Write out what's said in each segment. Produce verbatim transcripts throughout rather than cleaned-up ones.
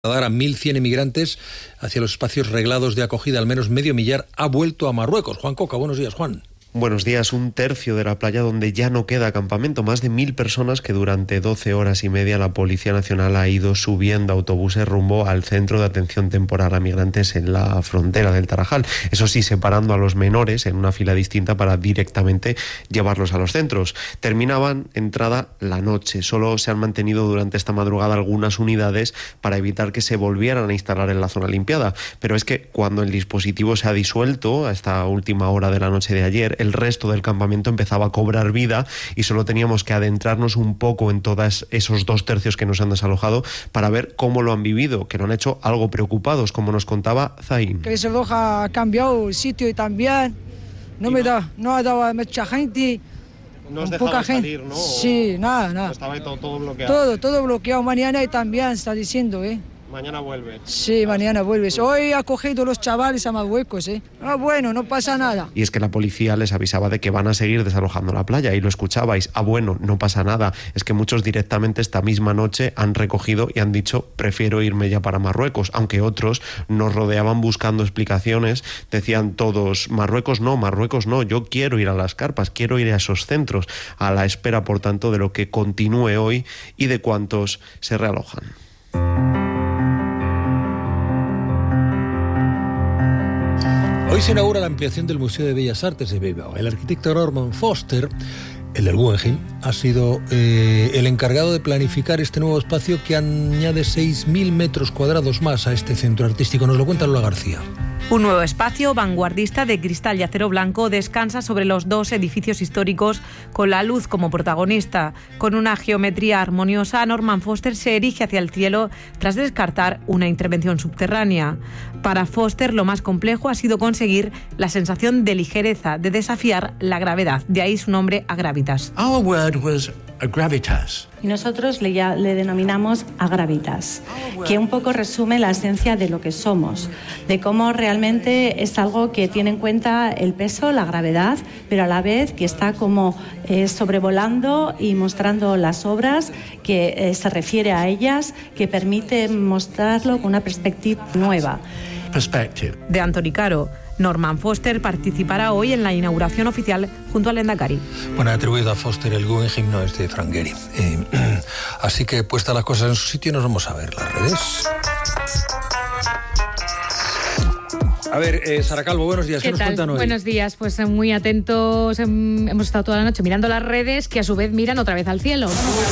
Dar a mil cien emigrantes hacia los espacios reglados de acogida. Al menos medio millar ha vuelto a Marruecos. Juan Coca, buenos días, Juan. Buenos días. Un tercio de la playa donde ya no queda campamento. Más de mil personas que durante doce horas y media la Policía Nacional ha ido subiendo autobuses rumbo al centro de atención temporal a migrantes en la frontera del Tarajal. Eso sí, separando a los menores en una fila distinta para directamente llevarlos a los centros. Terminaban entrada la noche. Solo se han mantenido durante esta madrugada algunas unidades para evitar que se volvieran a instalar en la zona limpiada. Pero es que cuando el dispositivo se ha disuelto a esta última hora de la noche de ayer, el resto del campamento empezaba a cobrar vida y solo teníamos que adentrarnos un poco en todos esos dos tercios que nos han desalojado para ver cómo lo han vivido, que lo han hecho algo preocupados, como nos contaba Zain. Que se ha cambiado el sitio y también no me da, no ha dado mucha gente. No os dejaba salir, ¿no? Sí, nada, nada. Estaba todo, todo bloqueado. Todo, todo bloqueado. Mañana y también está diciendo, ¿eh? Mañana vuelve. Sí, mañana vuelves. Hoy ha cogido los chavales a Marruecos, ¿eh? Ah, bueno, no pasa nada. Y es que la policía les avisaba de que van a seguir desalojando la playa y lo escuchabais. Ah, bueno, no pasa nada. Es que muchos directamente esta misma noche han recogido y han dicho prefiero irme ya para Marruecos, aunque otros nos rodeaban buscando explicaciones. Decían todos, Marruecos no, Marruecos no, yo quiero ir a las carpas, quiero ir a esos centros, a la espera, por tanto, de lo que continúe hoy y de cuántos se realojan. Hoy se inaugura la ampliación del Museo de Bellas Artes de Bilbao. El arquitecto Norman Foster, el del Guggenheim, ha sido eh, el encargado de planificar este nuevo espacio que añade seis mil metros cuadrados más a este centro artístico. Nos lo cuenta Lola García. Un nuevo espacio vanguardista de cristal y acero blanco descansa sobre los dos edificios históricos con la luz como protagonista. Con una geometría armoniosa, Norman Foster se erige hacia el cielo tras descartar una intervención subterránea. Para Foster, lo más complejo ha sido conseguir la sensación de ligereza, de desafiar la gravedad. De ahí su nombre, Agravitas. Our word was Agravitas. Y nosotros le, ya, le denominamos Agravitas, que un poco resume la esencia de lo que somos, de cómo realmente es algo que tiene en cuenta el peso, la gravedad, pero a la vez que está como eh, sobrevolando y mostrando las obras, que eh, se refiere a ellas, que permite mostrarlo con una perspectiva nueva. Perspective. De Anthony Caro. Norman Foster participará hoy en la inauguración oficial junto al Lehendakari. Bueno, atribuido a Foster, el Guggenheim no es de Frank Gehry. Eh, así que puestas las cosas en su sitio, nos vamos a ver las redes. A ver, eh, Sara Calvo, buenos días. ¿Qué, ¿Qué nos cuentan hoy? Buenos días, pues muy atentos. Hemos estado toda la noche mirando las redes que a su vez miran otra vez al cielo.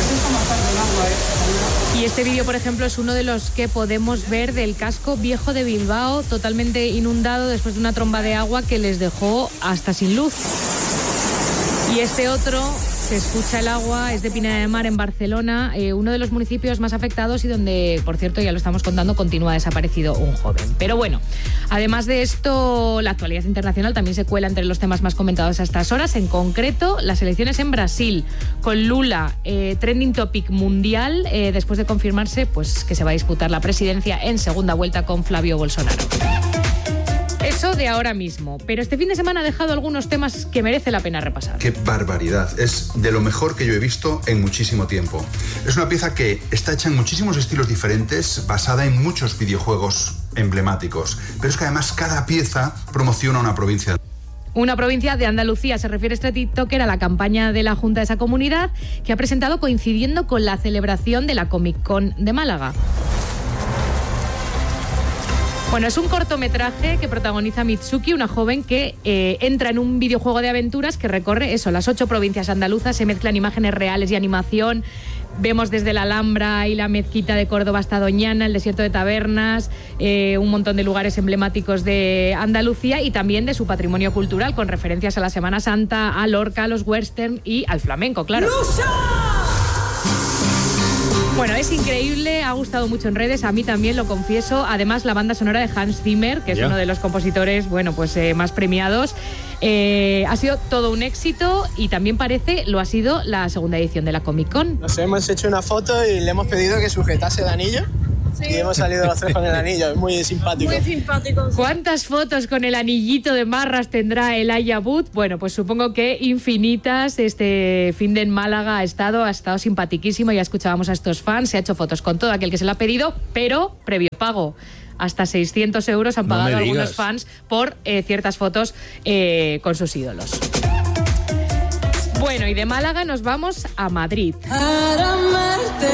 Y este vídeo, por ejemplo, es uno de los que podemos ver del casco viejo de Bilbao, totalmente inundado después de una tromba de agua que les dejó hasta sin luz. Y este otro, se escucha el agua, es de Pineda de Mar, en Barcelona, eh, uno de los municipios más afectados y donde, por cierto, ya lo estamos contando, continúa desaparecido un joven. Pero bueno, además de esto, la actualidad internacional también se cuela entre los temas más comentados a estas horas, en concreto las elecciones en Brasil, con Lula, eh, trending topic mundial, eh, después de confirmarse pues, que se va a disputar la presidencia en segunda vuelta con Flavio Bolsonaro. Eso de ahora mismo, pero este fin de semana ha dejado algunos temas que merece la pena repasar. ¡Qué barbaridad! Es de lo mejor que yo he visto en muchísimo tiempo. Es una pieza que está hecha en muchísimos estilos diferentes, basada en muchos videojuegos emblemáticos, pero es que además cada pieza promociona una provincia. Una provincia de Andalucía, se refiere este TikToker a la campaña de la Junta de esa comunidad que ha presentado coincidiendo con la celebración de la Comic Con de Málaga. Bueno, es un cortometraje que protagoniza Mitsuki, una joven que eh, entra en un videojuego de aventuras que recorre eso, las ocho provincias andaluzas, se mezclan imágenes reales y animación. Vemos desde la Alhambra y la mezquita de Córdoba hasta Doñana, el desierto de Tabernas, eh, un montón de lugares emblemáticos de Andalucía y también de su patrimonio cultural, con referencias a la Semana Santa, a Lorca, a los western y al flamenco, claro. ¡Lucha! Bueno, es increíble, ha gustado mucho en redes, a mí también, lo confieso. Además, la banda sonora de Hans Zimmer, que es yeah. uno de los compositores, bueno, pues eh, más premiados, eh, ha sido todo un éxito y también parece lo ha sido la segunda edición de la Comic Con. Nos hemos hecho una foto y le hemos pedido que sujetase el anillo y hemos salido los tres con el anillo, es muy simpático. Muy simpático. ¿Cuántas fotos con el anillito de Marras tendrá el Elijah Wood? Bueno, pues supongo que infinitas. Este fin de en Málaga ha estado, ha estado simpaticísimo, ya escuchábamos a estos fans, se ha hecho fotos con todo aquel que se lo ha pedido, pero previo pago. Hasta seiscientos euros han pagado no algunos fans por eh, ciertas fotos eh, con sus ídolos. Bueno, y de Málaga nos vamos a Madrid. Para amarte,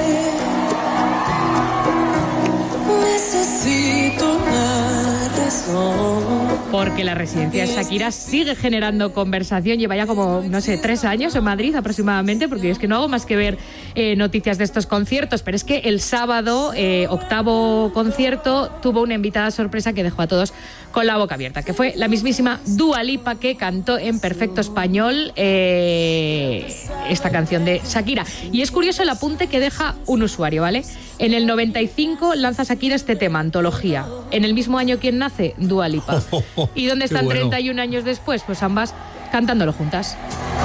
necesito una razón. Porque la residencia de Shakira sigue generando conversación. Lleva ya como, no sé, tres años en Madrid aproximadamente, porque es que no hago más que ver eh, noticias de estos conciertos. Pero es que el sábado, eh, octavo concierto, tuvo una invitada sorpresa que dejó a todos con la boca abierta, que fue la mismísima Dua Lipa, que cantó en perfecto español eh, esta canción de Shakira. Y es curioso el apunte que deja un usuario, ¿vale? En el noventa y cinco lanza Shakira este tema, Antología. En el mismo año, ¿quién nace? Dua Lipa. ¿Y dónde están bueno. treinta y un años después? Pues ambas cantándolo juntas.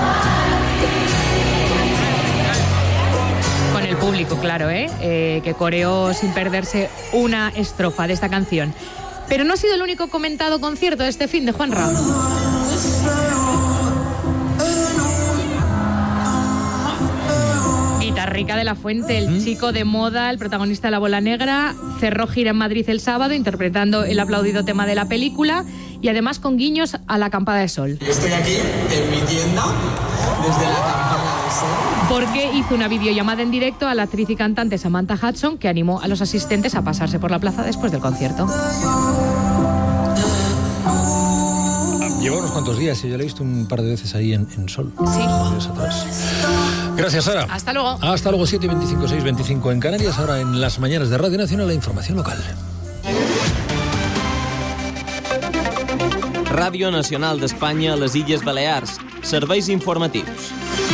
Con el público, claro, ¿eh? eh que coreó sin perderse una estrofa de esta canción. Pero no ha sido el único comentado concierto de este fin de Juan Ram. Guitarrica de la Fuente, el chico de moda, el protagonista de La Bola Negra, cerró gira en Madrid el sábado interpretando el aplaudido tema de la película y además con guiños a la Campada de Sol. Estoy aquí en mi tienda desde la Campada de Sol. Porque hizo una videollamada en directo a la actriz y cantante Samantha Hudson, que animó a los asistentes a pasarse por la plaza después del concierto. Lleva unos cuantos días y yo la he visto un par de veces ahí en, en Sol. Sí. Gracias, Sara. Hasta luego. Hasta luego, siete y veinticinco, seis y veinticinco en Canarias. Ahora en las mañanas de Radio Nacional, la información local. Ràdio Nacional d'Espanya a les Illes Balears. Serveis informatius.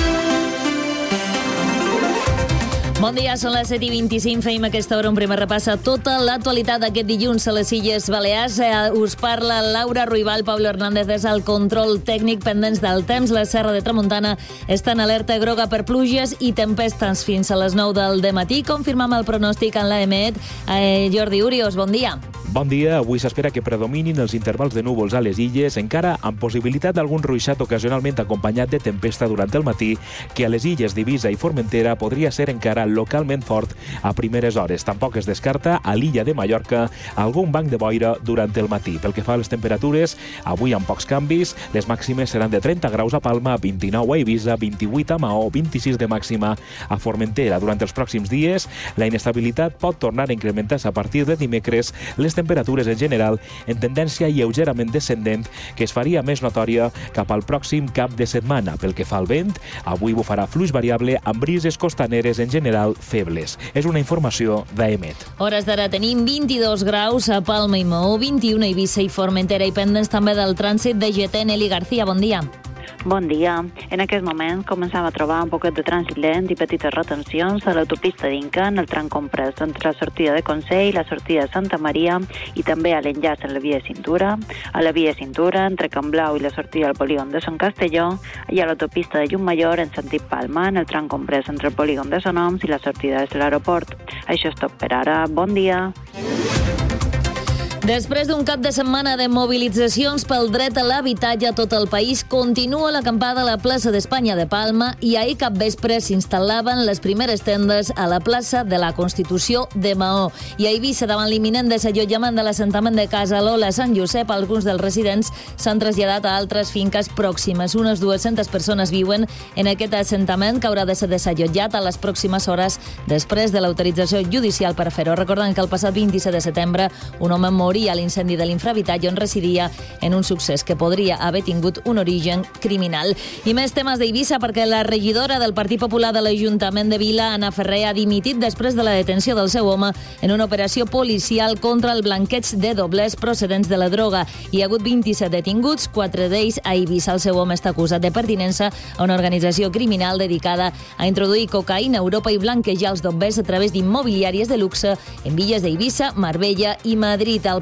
Bon dia, són les set i vint-i-cinc. Feim a aquesta hora un primer repàs a tota l'actualitat d'aquest dilluns a les Illes Balears. Eh, us parla Laura Ruibal, Pablo Hernández és el control tècnic, pendents del temps. La Serra de Tramuntana està en alerta groga per pluges i tempestes fins a les nou del dematí. Confirmam el pronòstic en l'A M E T. Eh, Jordi Urios, bon dia. Bon dia. Avui s'espera que predominin els intervals de núvols a les illes, encara amb possibilitat d'algun ruixat ocasionalment acompanyat de tempesta durant el matí, que a les illes d'Eivissa i Formentera podria ser encara localment fort a primeres hores. Tampoc es descarta a l'illa de Mallorca algun banc de boira durant el matí. Pel que fa a les temperatures, avui amb pocs canvis, les màximes seran de trenta graus a Palma, vint-i-nou a Eivissa, vint-i-vuit a Maó, vint-i-sis de màxima a Formentera. Durant els pròxims dies, la inestabilitat pot tornar a incrementar-se a partir de dimecres. Les temperatures en general en tendència lleugerament descendent, que es faria més notòria cap al pròxim cap de setmana. Pel que fa al vent, avui bufarà fluix variable amb brises costaneres en general febles. És una informació d'A M E T. Hores d'ara tenim vint-i-dos graus a Palma i Maó, vint-i-un a Eivissa i Formentera, i pendents també del trànsit de G T. Nelly García, bon dia. Bon dia. En aquest moment començam a trobar un poquet de trànsit lent i petites retencions a l'autopista d'Inca en el tram comprès entre la sortida de Consell i la sortida de Santa Maria, i també a l'enllaç en la via de Cintura, a la via de Cintura entre Can Blau i la sortida del polígon de Sant Castelló, i a l'autopista de Llumajor en sentit Palma en el tram comprès entre el polígon de Sant Oms i la sortida de l'aeroport. Això és tot per ara. Bon dia. Després d'un cap de setmana de mobilitzacions pel dret a l'habitatge a tot el país, continua l'acampada a la plaça d'Espanya de Palma, i ahir capvespre s'instal·laven les primeres tendes a la plaça de la Constitució de Maó. I a Eivissa, davant l'imminent desallotjament de l'assentament de Casa Lola a Sant Josep, alguns dels residents s'han traslladat a altres finques pròximes. Unes dues-centes persones viuen en aquest assentament, que haurà de ser desallotjat a les pròximes hores després de l'autorització judicial per fer-ho. Recordant que el passat vint-i-set de setembre un home morí a l'incendi de l'infrahabitatge on residia, en un succés que podria haver tingut un origen criminal. I més temes d'Eivissa, perquè la regidora del Partit Popular de l'Ajuntament de Vila, Anna Ferrer, ha dimitit després de la detenció del seu home en una operació policial contra el blanqueig de doblers procedents de la droga. Hi ha hagut vint-i-set detinguts, quatre d'ells a Eivissa. El seu home està acusat de pertinença a una organització criminal dedicada a introduir cocaïna a Europa i blanquejar els doblers a través d'immobiliàries de luxe en villes d'Eivissa, Marbella i Madrid. El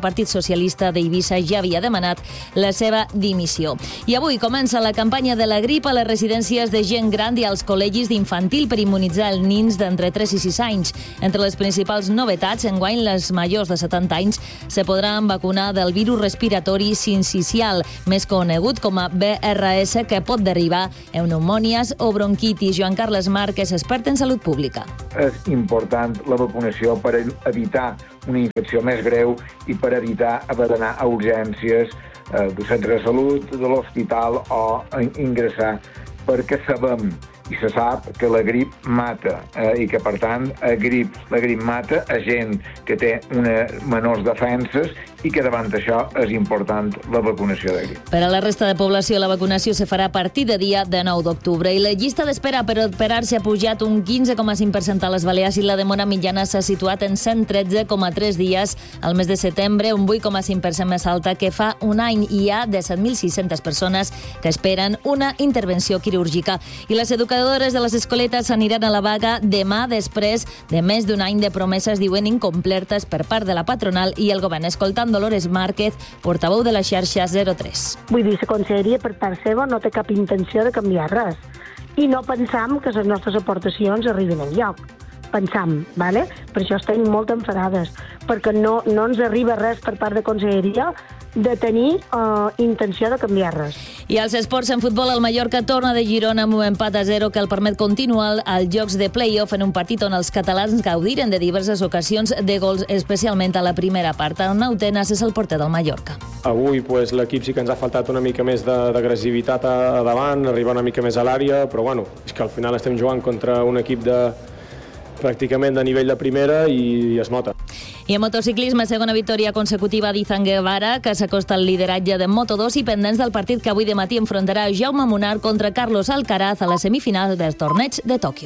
Partit Socialista d'Eivissa ja havia demanat la seva dimissió. I avui comença la campanya de la grip a les residències de gent gran i als col·legis d'infantil per immunitzar els nins d'entre tres i sis anys. Entre les principals novetats, enguany les majors de setanta anys se podran vacunar del virus respiratori sincicial, més conegut com a B R S, que pot derivar en pneumònies o bronquitis. Joan Carles Marc és expert en salut pública. És important la vacunació per evitar una infecció més greu i per evitar haver d'anar a urgències eh, del centre de salut, de l'hospital o ingressar, perquè sabem i se sap que la grip mata eh, i que, per tant, a grip, la grip mata a gent que té una menors defenses i que davant d'això és important la vacunació de grip. Per a la resta de població, la vacunació se farà a partir de dia de nou d'octubre i la llista d'espera per operar-se ha pujat un quinze coma cinc per cent a les Balears i la demora mitjana s'ha situat en cent tretze coma tres dies al mes de setembre, un vuit coma cinc per cent més alta que fa un any. Hi ha disset mil sis-centes persones que esperen una intervenció quirúrgica. I les educadores de les escoletes s'aniran a la vaga demà després de més d'un any de promeses, diuen, incomplertes per part de la patronal i el govern. Escoltant Dolores Márquez, portaveu de la xarxa zero tres. Vull dir, la conselleria per part seva no té cap intenció de canviar res i no pensam que les nostres aportacions arribin enlloc. Pensam, ¿vale? Per això estem molt enfadades, perquè no, no ens arriba res per part de conselleria de tenir uh, intenció de canviar res. I als esports, en futbol, el Mallorca torna de Girona amb un empat a zero que el permet continuar als jocs de play-off en un partit on els catalans gaudiren de diverses ocasions de gols, especialment a la primera part. Arnau Tenas és el porter del Mallorca. Avui pues, l'equip sí que ens ha faltat una mica més d'agressivitat a, a davant, arribar una mica més a l'àrea, però bueno, és que al final estem jugant contra un equip de pràcticament de nivell de primera i es nota. I en motociclisme, segona victòria consecutiva d'Izan Guevara, que s'acosta al lideratge de Moto dos i pendents del partit que avui de matí enfrontarà Jaume Munar contra Carlos Alcaraz a la semifinal del torneig de Tòquio.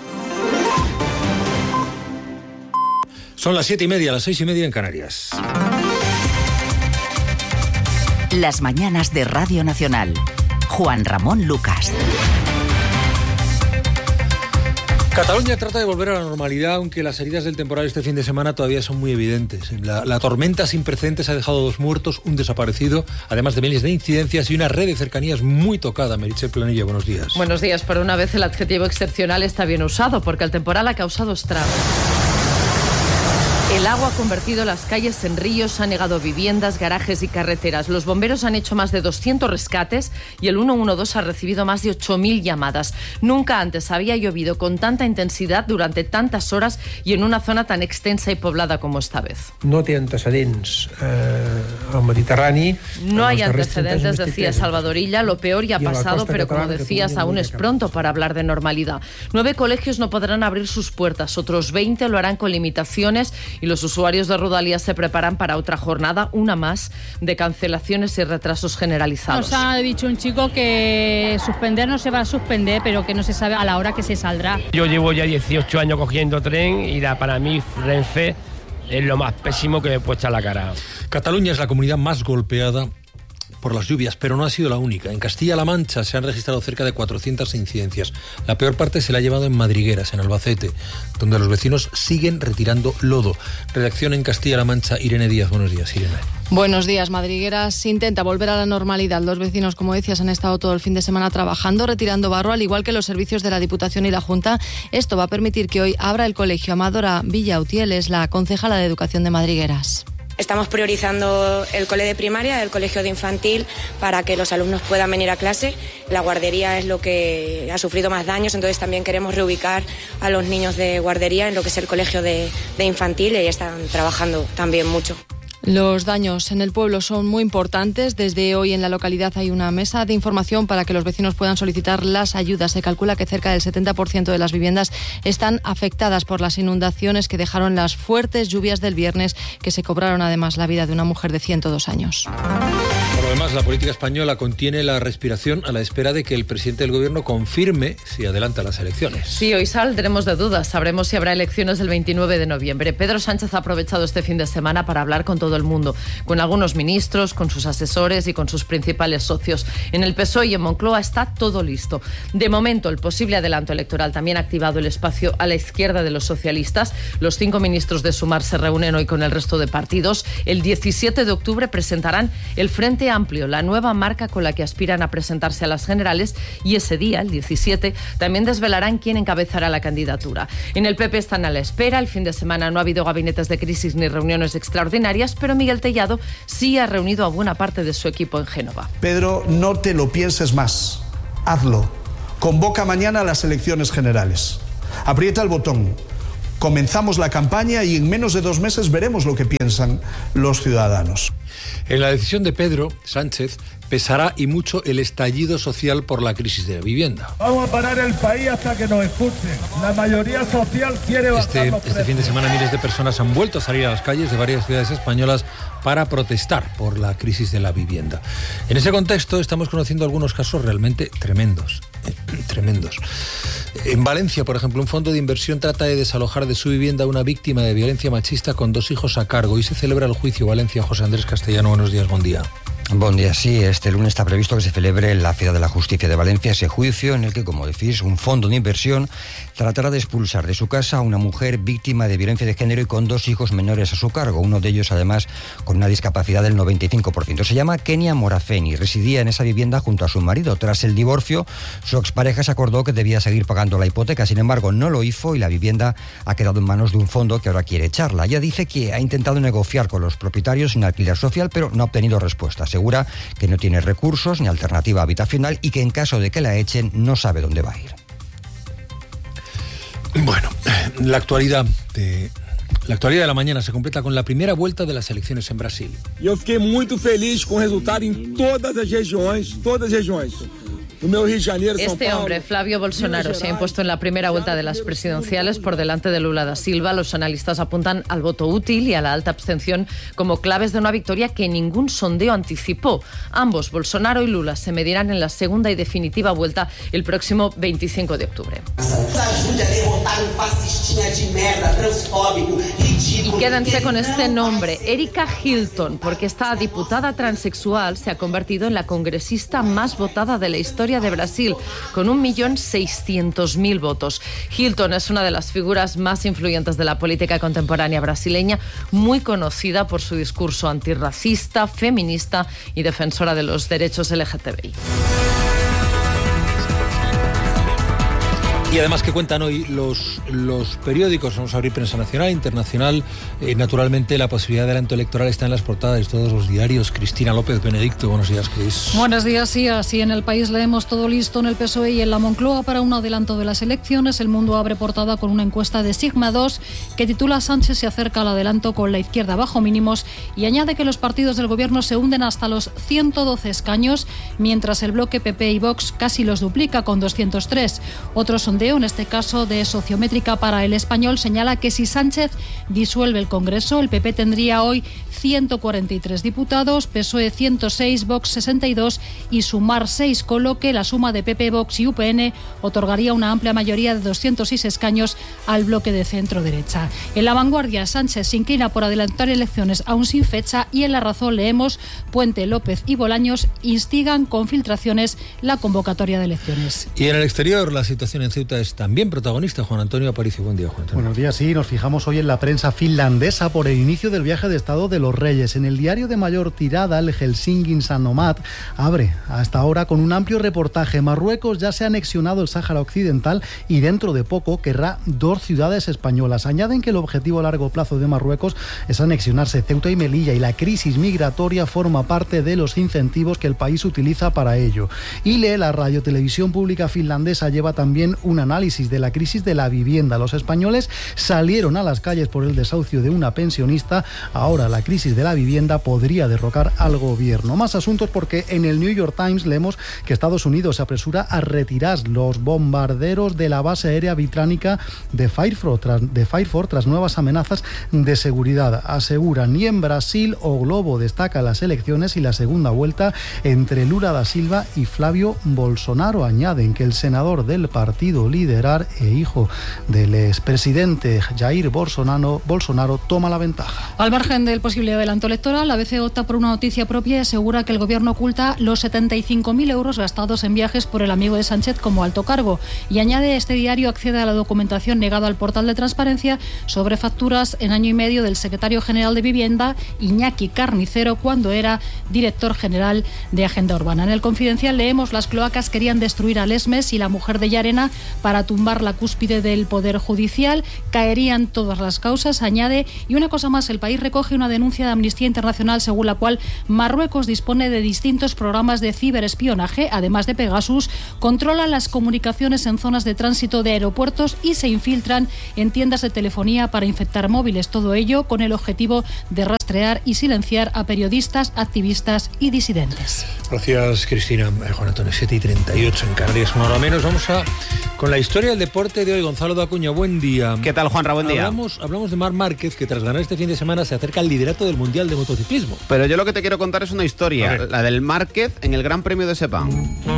Son las siete y media, las seis y media en Canarias. Las mañanas de Radio Nacional. Juan Ramón Lucas. Cataluña trata de volver a la normalidad, aunque las heridas del temporal este fin de semana todavía son muy evidentes. La, la tormenta sin precedentes ha dejado dos muertos, un desaparecido, además de miles de incidencias y una red de cercanías muy tocada. Meritxell Planella, buenos días. Buenos días. Por una vez el adjetivo excepcional está bien usado, porque el temporal ha causado estragos. El agua ha convertido las calles en ríos, ha negado viviendas, garajes y carreteras. Los bomberos han hecho más de doscientos rescates y el ciento doce ha recibido más de ocho mil llamadas. Nunca antes había llovido con tanta intensidad durante tantas horas y en una zona tan extensa y poblada como esta vez. No té antecedents eh, al Mediterrani. No hay antecedentes, decía Salvador Illa. Lo peor ya ha pasado, pero como decías, aún es pronto para hablar de normalidad. Nueve colegios no podrán abrir sus puertas, otros veinte lo harán con limitaciones y los usuarios de Rodalías se preparan para otra jornada, una más, de cancelaciones y retrasos generalizados. Nos ha dicho un chico que suspender no se va a suspender, pero que no se sabe a la hora que se saldrá. Yo llevo ya dieciocho años cogiendo tren y la, para mí Renfe es lo más pésimo que me puede echar la cara. Cataluña es la comunidad más golpeada por las lluvias, pero no ha sido la única. En Castilla-La Mancha se han registrado cerca de cuatrocientas incidencias. La peor parte se la ha llevado en Madrigueras, en Albacete, donde los vecinos siguen retirando lodo. Redacción en Castilla-La Mancha, Irene Díaz. Buenos días, Irene. Buenos días. Madrigueras intenta volver a la normalidad. Los vecinos, como decías, han estado todo el fin de semana trabajando, retirando barro, al igual que los servicios de la Diputación y la Junta. Esto va a permitir que hoy abra el colegio. Amadora Villautiel es la concejala de Educación de Madrigueras. Estamos priorizando el cole de primaria, el colegio de infantil, para que los alumnos puedan venir a clase. La guardería es lo que ha sufrido más daños, entonces también queremos reubicar a los niños de guardería en lo que es el colegio de, de infantil y están trabajando también mucho. Los daños en el pueblo son muy importantes. Desde hoy en la localidad hay una mesa de información para que los vecinos puedan solicitar las ayudas. Se calcula que cerca del setenta por ciento de las viviendas están afectadas por las inundaciones que dejaron las fuertes lluvias del viernes, que se cobraron además la vida de una mujer de ciento dos años. Bueno, lo demás, la política española contiene la respiración a la espera de que el presidente del gobierno confirme si adelanta las elecciones. Sí, hoy saldremos de dudas. Sabremos si habrá elecciones el veintinueve de noviembre. Pedro Sánchez ha aprovechado este fin de semana para hablar con todo el mundo, con algunos ministros, con sus asesores y con sus principales socios. En el P S O E y en Moncloa está todo listo. De momento, el posible adelanto electoral también ha activado el espacio a la izquierda de los socialistas. Los cinco ministros de Sumar se reúnen hoy con el resto de partidos. El diecisiete de octubre presentarán el Frente Amplio, la nueva marca con la que aspiran a presentarse a las generales, y ese día, el diecisiete, también desvelarán quién encabezará la candidatura. En el P P están a la espera. El fin de semana no ha habido gabinetes de crisis ni reuniones extraordinarias, pero Miguel Tellado sí ha reunido a buena parte de su equipo en Génova. Pedro, no te lo pienses más. Hazlo. Convoca mañana a las elecciones generales. Aprieta el botón. Comenzamos la campaña y en menos de dos meses veremos lo que piensan los ciudadanos. En la decisión de Pedro Sánchez pesará y mucho el estallido social por la crisis de la vivienda. Vamos a parar el país hasta que nos escuchen. La mayoría social quiere bajar este, los este precios. fin de semana miles de personas han vuelto a salir a las calles de varias ciudades españolas para protestar por la crisis de la vivienda. En ese contexto estamos conociendo algunos casos realmente tremendos, eh, tremendos. En Valencia, por ejemplo, un fondo de inversión trata de desalojar de su vivienda a una víctima de violencia machista con dos hijos a cargo y se celebra el juicio. Valencia, José Andrés Castellano, buenos días, buen día. Buen día, sí. Este lunes está previsto que se celebre en la Ciudad de la Justicia de Valencia ese juicio en el que, como decís, un fondo de inversión tratará de expulsar de su casa a una mujer víctima de violencia de género y con dos hijos menores a su cargo, uno de ellos además con una discapacidad del noventa y cinco por ciento. Se llama Kenia Morafeni, residía en esa vivienda junto a su marido. Tras el divorcio, su expareja se acordó que debía seguir pagando la hipoteca, sin embargo no lo hizo y la vivienda ha quedado en manos de un fondo que ahora quiere echarla. Ella dice que ha intentado negociar con los propietarios en alquiler social, pero no ha obtenido respuesta. Asegura que no tiene recursos ni alternativa habitacional y que en caso de que la echen no sabe dónde va a ir. Bueno, la actualidad de La actualidad de la mañana se completa con la primera vuelta de las elecciones en Brasil. Eu fiquei muito feliz com o resultado em todas as regiões, todas as regiões. Este hombre, Flavio Bolsonaro, se ha impuesto en la primera vuelta de las presidenciales por delante de Lula da Silva. Los analistas apuntan al voto útil y a la alta abstención como claves de una victoria que ningún sondeo anticipó. Ambos, Bolsonaro y Lula, se medirán en la segunda y definitiva vuelta el próximo veinticinco de octubre. Y quédense con este nombre, Erika Hilton, porque esta diputada transexual se ha convertido en la congresista más votada de la historia de Brasil, con un millón seiscientos mil votos. Hilton es una de las figuras más influyentes de la política contemporánea brasileña, muy conocida por su discurso antirracista, feminista y defensora de los derechos L G T B I. Y además que cuentan hoy los, los periódicos, vamos a abrir prensa nacional, internacional, eh, naturalmente la posibilidad de adelanto electoral está en las portadas de todos los diarios. Cristina López Benedicto, buenos días, Cris. Buenos días, sí, así en El País leemos todo listo en el P S O E y en la Moncloa para un adelanto de las elecciones. El Mundo abre portada con una encuesta de Sigma dos que titula Sánchez se acerca al adelanto con la izquierda bajo mínimos y añade que los partidos del gobierno se hunden hasta los ciento doce escaños, mientras el bloque P P y Vox casi los duplica con doscientos tres. Otros son en este caso de Sociométrica para El Español, señala que si Sánchez disuelve el Congreso, el P P tendría hoy ciento cuarenta y tres diputados, P S O E ciento seis, Vox sesenta y dos y Sumar seis, con lo que la suma de P P, Vox y U P N otorgaría una amplia mayoría de doscientos seis escaños al bloque de centro-derecha. En La Vanguardia, Sánchez se inclina por adelantar elecciones aún sin fecha y en La Razón leemos Puente, López y Bolaños instigan con filtraciones la convocatoria de elecciones. Y en el exterior, la situación en Ceuta es también protagonista. Juan Antonio Aparicio, buen día, Juan Antonio. Buenos días, sí, nos fijamos hoy en la prensa finlandesa por el inicio del viaje de Estado de los Reyes. En el diario de mayor tirada, el Helsingin Sanomat, abre hasta ahora con un amplio reportaje. Marruecos ya se ha anexionado el Sáhara Occidental y dentro de poco querrá dos ciudades españolas. Añaden que el objetivo a largo plazo de Marruecos es anexionarse Ceuta y Melilla y la crisis migratoria forma parte de los incentivos que el país utiliza para ello. Y lee la radiotelevisión pública finlandesa lleva también una un análisis de la crisis de la vivienda. Los españoles salieron a las calles por el desahucio de una pensionista. Ahora la crisis de la vivienda podría derrocar al gobierno. Más asuntos porque en el New York Times leemos que Estados Unidos se apresura a retirar los bombarderos de la base aérea británica de Fairford tras, de Fairford tras nuevas amenazas de seguridad. Aseguran, ni en Brasil o Globo destaca las elecciones y la segunda vuelta entre Lula da Silva y Flavio Bolsonaro. Añaden que el senador del partido Liderar e hijo del expresidente Jair Bolsonaro, Bolsonaro toma la ventaja. Al margen del posible adelanto electoral, la A B C opta por una noticia propia y asegura que el gobierno oculta los setenta y cinco mil euros gastados en viajes por el amigo de Sánchez como alto cargo. Y añade, este diario accede a la documentación negada al portal de transparencia sobre facturas en año y medio del secretario general de Vivienda, Iñaki Carnicero, cuando era director general de Agenda Urbana. En el Confidencial leemos: las cloacas querían destruir a Lesmes y la mujer de Llarena para tumbar la cúspide del Poder Judicial. Caerían todas las causas, añade. Y una cosa más, El País recoge una denuncia de Amnistía Internacional según la cual Marruecos dispone de distintos programas de ciberespionaje, además de Pegasus, controla las comunicaciones en zonas de tránsito de aeropuertos y se infiltran en tiendas de telefonía para infectar móviles. Todo ello con el objetivo de rastrear y silenciar a periodistas, activistas y disidentes. Gracias, Cristina. Eh, Juan Antonio, siete y treinta y ocho en Canarias. Una hora menos. Vamos a con la historia del deporte de hoy. Gonzalo de Acuña, buen día. ¿Qué tal, Juanra? Buen día. Hablamos, hablamos de Marc Márquez, que tras ganar este fin de semana se acerca al liderato del Mundial de Motociclismo. Pero yo lo que te quiero contar es una historia, la del Márquez en el Gran Premio de Sepang.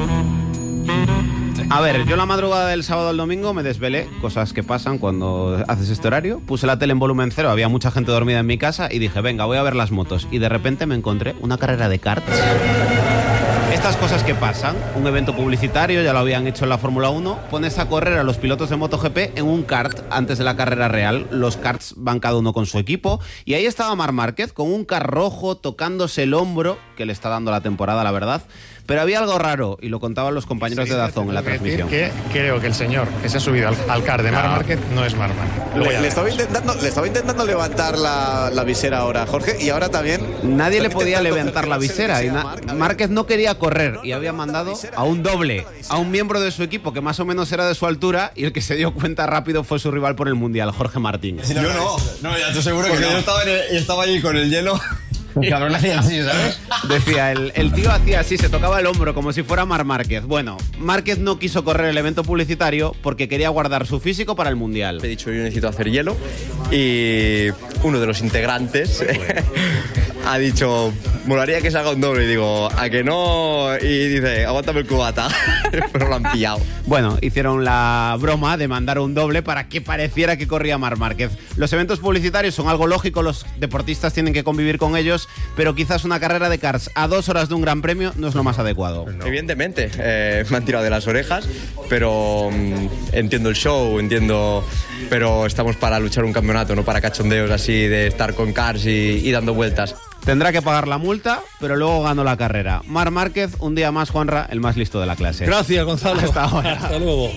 A ver, yo la madrugada del sábado al domingo me desvelé, cosas que pasan cuando haces este horario. Puse la tele en volumen cero, había mucha gente dormida en mi casa y dije, venga, voy a ver las motos. Y de repente me encontré una carrera de karts. Estas cosas que pasan, un evento publicitario, ya lo habían hecho en la Fórmula uno, pones a correr a los pilotos de MotoGP en un kart antes de la carrera real. Los karts van cada uno con su equipo y ahí estaba Marc Márquez con un kart rojo tocándose el hombro, que le está dando la temporada, la verdad. Pero había algo raro, y lo contaban los compañeros sí, de Dazón en la transmisión. Que creo que el señor que se ha subido al, al car de Marc no. Márquez no es Marc Márquez. Le, le, estaba intentando, le estaba intentando levantar la, la visera ahora, Jorge, y ahora también... Nadie le podía levantar la visera. Y na, Márquez no quería correr y había mandado a un doble, a un miembro de su equipo que más o menos era de su altura, y el que se dio cuenta rápido fue su rival por el Mundial, Jorge Martín. Yo no, no, ya te seguro que no. Yo estaba, en el, estaba allí con el hielo... El cabrón hacía así, ¿sabes? Decía, el, el tío hacía así, se tocaba el hombro como si fuera Marc Márquez. Bueno, Márquez no quiso correr el evento publicitario porque quería guardar su físico para el Mundial. He dicho, yo necesito hacer hielo, y uno de los integrantes ha dicho, molaría que se haga un doble, y digo, ¿a que no? Y dice, aguántame el cubata. Pero lo han pillado. Bueno, hicieron la broma de mandar un doble para que pareciera que corría Marc Márquez. Los eventos publicitarios son algo lógico, los deportistas tienen que convivir con ellos, pero quizás una carrera de karts a dos horas de un gran premio no es lo más adecuado. No. Evidentemente, eh, me han tirado de las orejas, pero um, entiendo el show, entiendo, pero estamos para luchar un campeonato, no para cachondeos así de estar con karts y, y dando vueltas. Tendrá que pagar la multa, pero luego ganó la carrera. Marc Márquez, un día más, Juanra, el más listo de la clase. Gracias, Gonzalo. Hasta ahora. Hasta luego.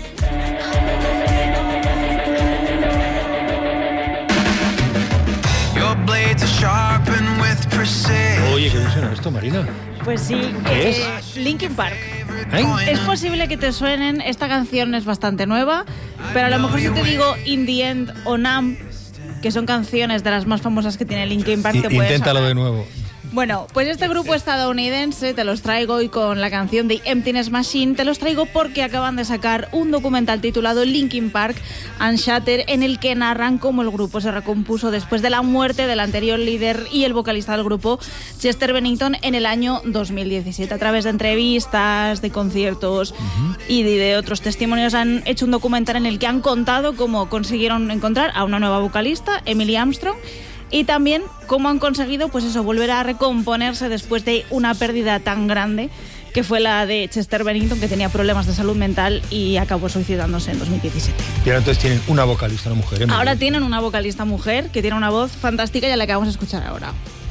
Oye, ¿qué suena esto, Marina? Pues sí, ¿Qué eh, es? Linkin Park. ¿Eh? Es posible que te suenen, esta canción es bastante nueva, pero a lo mejor si te digo In the End o Numb, que son canciones de las más famosas que tiene Linkin Park, te puedes Inténtalo sonar. de nuevo. Bueno, pues este grupo estadounidense, te los traigo hoy con la canción de Emptiness Machine, te los traigo porque acaban de sacar un documental titulado Linkin Park Unshattered, en el que narran cómo el grupo se recompuso después de la muerte del anterior líder y el vocalista del grupo, Chester Bennington, en el año dos mil diecisiete. A través de entrevistas, de conciertos uh-huh. y de, de otros testimonios han hecho un documental en el que han contado cómo consiguieron encontrar a una nueva vocalista, Emily Armstrong, y también cómo han conseguido, pues eso, volver a recomponerse después de una pérdida tan grande que fue la de Chester Bennington, que tenía problemas de salud mental y acabó suicidándose en dos mil diecisiete. Y ahora entonces tienen una vocalista, una mujer. ¿eh? Ahora bien. Tienen una vocalista mujer que tiene una voz fantástica y a la que vamos a escuchar ahora.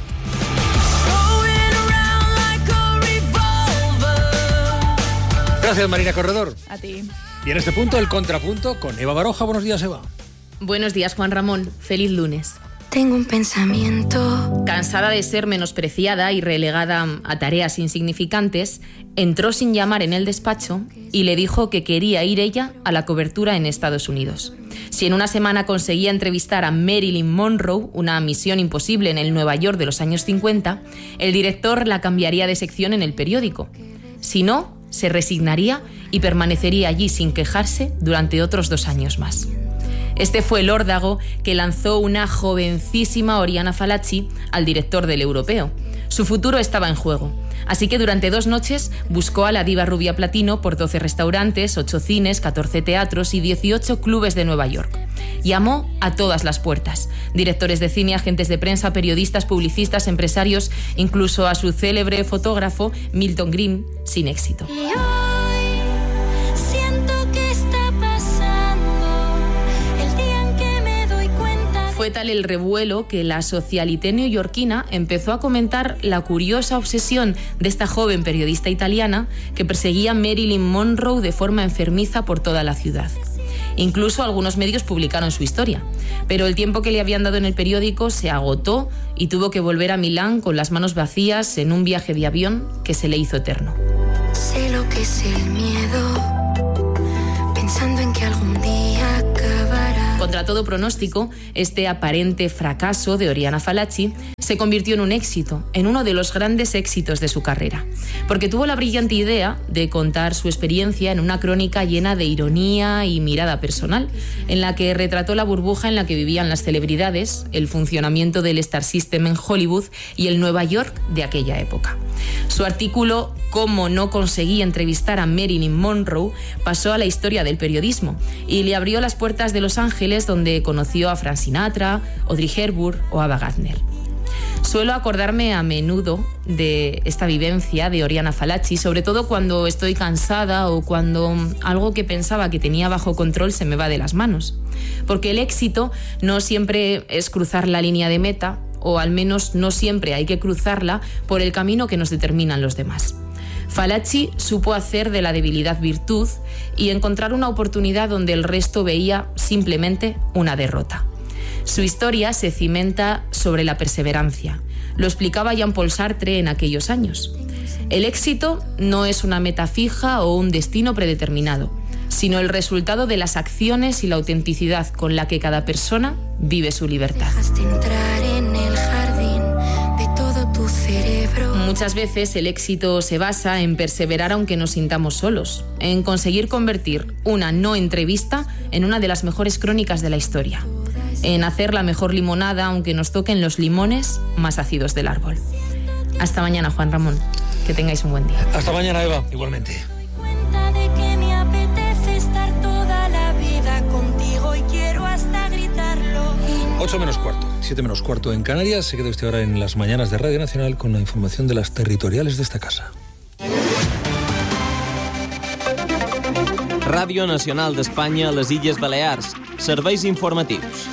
Gracias, Marina Corredor. A ti. Y en este punto, el contrapunto con Eva Baroja. Buenos días, Eva. Buenos días, Juan Ramón. Feliz lunes. tengo un pensamiento. Cansada de ser menospreciada y relegada a tareas insignificantes, entró sin llamar en el despacho y le dijo que quería ir ella a la cobertura en Estados Unidos. Si en una semana conseguía entrevistar a Marilyn Monroe, una misión imposible en el Nueva York de los años cincuenta, el director la cambiaría de sección en el periódico. Si no, se resignaría y permanecería allí sin quejarse durante otros dos años más. Este fue el órdago que lanzó una jovencísima Oriana Fallaci al director del Europeo. Su futuro estaba en juego. Así que durante dos noches buscó a la diva rubia platino por doce restaurantes, ocho cines, catorce teatros y dieciocho clubes de Nueva York. Llamó a todas las puertas. Directores de cine, agentes de prensa, periodistas, publicistas, empresarios, incluso a su célebre fotógrafo Milton Green, sin éxito. Fue tal el revuelo que la socialité neoyorquina empezó a comentar la curiosa obsesión de esta joven periodista italiana que perseguía a Marilyn Monroe de forma enfermiza por toda la ciudad. Incluso algunos medios publicaron su historia, pero el tiempo que le habían dado en el periódico se agotó y tuvo que volver a Milán con las manos vacías en un viaje de avión que se le hizo eterno. Sé lo que es el miedo, pensando en que algún día acabará. Contra todo pronóstico, este aparente fracaso de Oriana Fallaci se convirtió en un éxito, en uno de los grandes éxitos de su carrera, porque tuvo la brillante idea de contar su experiencia en una crónica llena de ironía y mirada personal, en la que retrató la burbuja en la que vivían las celebridades, el funcionamiento del Star System en Hollywood y el Nueva York de aquella época. Su artículo «Cómo no conseguí entrevistar a Marilyn Monroe» pasó a la historia del periodismo y le abrió las puertas de Los Ángeles, donde conoció a Frank Sinatra, Audrey Hepburn o Ava Gardner. Suelo acordarme a menudo de esta vivencia de Oriana Fallaci, sobre todo cuando estoy cansada o cuando algo que pensaba que tenía bajo control se me va de las manos. Porque el éxito no siempre es cruzar la línea de meta, o al menos no siempre hay que cruzarla por el camino que nos determinan los demás. Fallaci supo hacer de la debilidad virtud y encontrar una oportunidad donde el resto veía simplemente una derrota. Su historia se cimenta sobre la perseverancia. Lo explicaba Jean-Paul Sartre en aquellos años. El éxito no es una meta fija o un destino predeterminado, sino el resultado de las acciones y la autenticidad con la que cada persona vive su libertad. Muchas veces el éxito se basa en perseverar aunque nos sintamos solos, en conseguir convertir una no entrevista en una de las mejores crónicas de la historia, en hacer la mejor limonada aunque nos toquen los limones más ácidos del árbol. Hasta mañana, Juan Ramón. Que tengáis un buen día. Hasta mañana, Eva. Igualmente. ocho menos cuarto, siete menos cuarto en Canarias. Se queda usted ahora en las mañanas de Radio Nacional con la información de las territoriales de esta casa. Ràdio Nacional d'Espanya a les Illes Balears. Serveis informatius.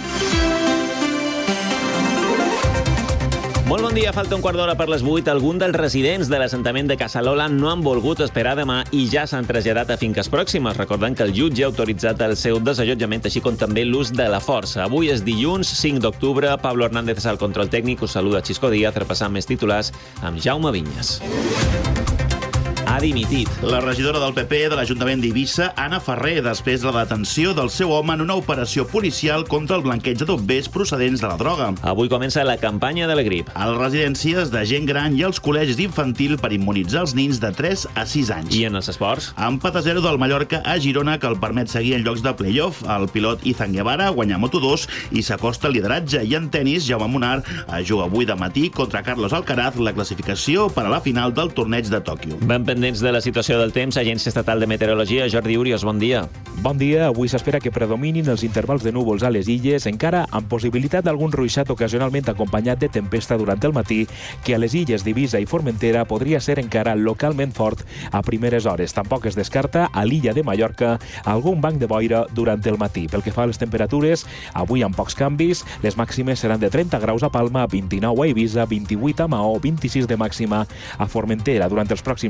Molt bon dia, falta un quart d'hora per les vuit. Alguns dels residents de l'assentament de Casalola no han volgut esperar demà i ja s'han traslladat a finques pròximes. Recordem que el jutge ha autoritzat el seu desallotjament, així com també l'ús de la força. Avui és dilluns, cinc d'octubre. Pablo Hernández és al control tècnic. Us saluda Xisco Díaz, repassant més titulars amb Jaume Vinyes. Ha dimitit. La regidora del P P de l'Ajuntament d'Eivissa, Anna Ferrer, després de la detenció del seu home en una operació policial contra el blanqueig de dobbers procedents de la droga. Avui comença la campanya de la grip. A les residències de gent gran i als col·legis infantil per immunitzar els nins de tres a sis anys. I en els esports? Empat a zero del Mallorca a Girona, que el permet seguir en llocs de play-off. El pilot Izan Guevara guanya Moto dos i s'acosta al lideratge. I en tenis, Jaume Munar juga avui de matí contra Carlos Alcaraz la classificació per a la final del torneig de Tòquio. Ben pendents de la situació del temps, Agència Estatal de Meteorologia. Jordi Urios, bon dia. Bon dia. Avui s'espera que predominin els intervals de núvols a les illes, encara amb possibilitat d'algun ruixat ocasionalment acompanyat de tempesta durant el matí, que a les illes d'Eivissa i Formentera podria ser encara localment fort a primeres hores. Tampoc es descarta a l'illa de Mallorca algun banc de boira durant el matí. Pel que fa a les temperatures, avui amb pocs canvis, les màximes seran de trenta graus a Palma, vint-i-nou a Eivissa, vint-i-vuit a Maó, vint-i-sis de màxima a Formentera. Durant els pròxims dies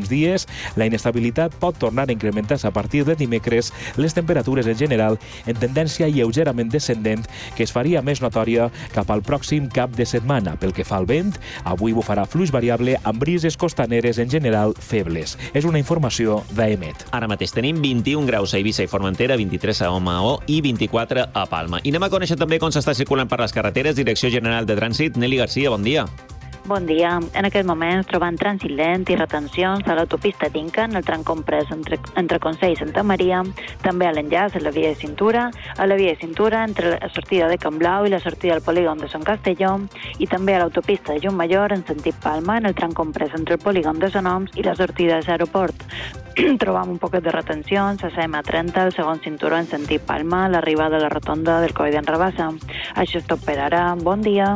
pròximes. La inestabilitat pot tornar a incrementar-se a partir de dimecres, les temperatures en general en tendència lleugerament descendent que es faria més notòria cap al pròxim cap de setmana. Pel que fa al vent, avui bufarà flux variable amb brises costaneres en general febles. És una informació d'A E M E T. Ara mateix tenim vint-i-un graus a Eivissa i Formentera, vint-i-tres a Maó i vint-i-quatre a Palma. I anem a conèixer també com s'està circulant per les carreteres. Direcció General de Trànsit, Nelly Garcia, bon dia. Bon dia. En aquest moment trobant trànsit lent i retencions a l'autopista d'Inca, en el tram comprès entre, entre Consell i Santa Maria, també a l'enllaç a la via de cintura, a la via de cintura entre la sortida de Can Blau i la sortida del polígon de Sant Castelló, i també a l'autopista de Llumajor en sentit Palma, en el tram comprès entre el polígon de Sant Oms i la sortida de l'aeroport. Trobam un poquet de retencions a la ema trenta, el segon cinturó en sentit Palma, a l'arribada a la rotonda del Coll d'en Rabassa. Això és tot per ara. Bon dia.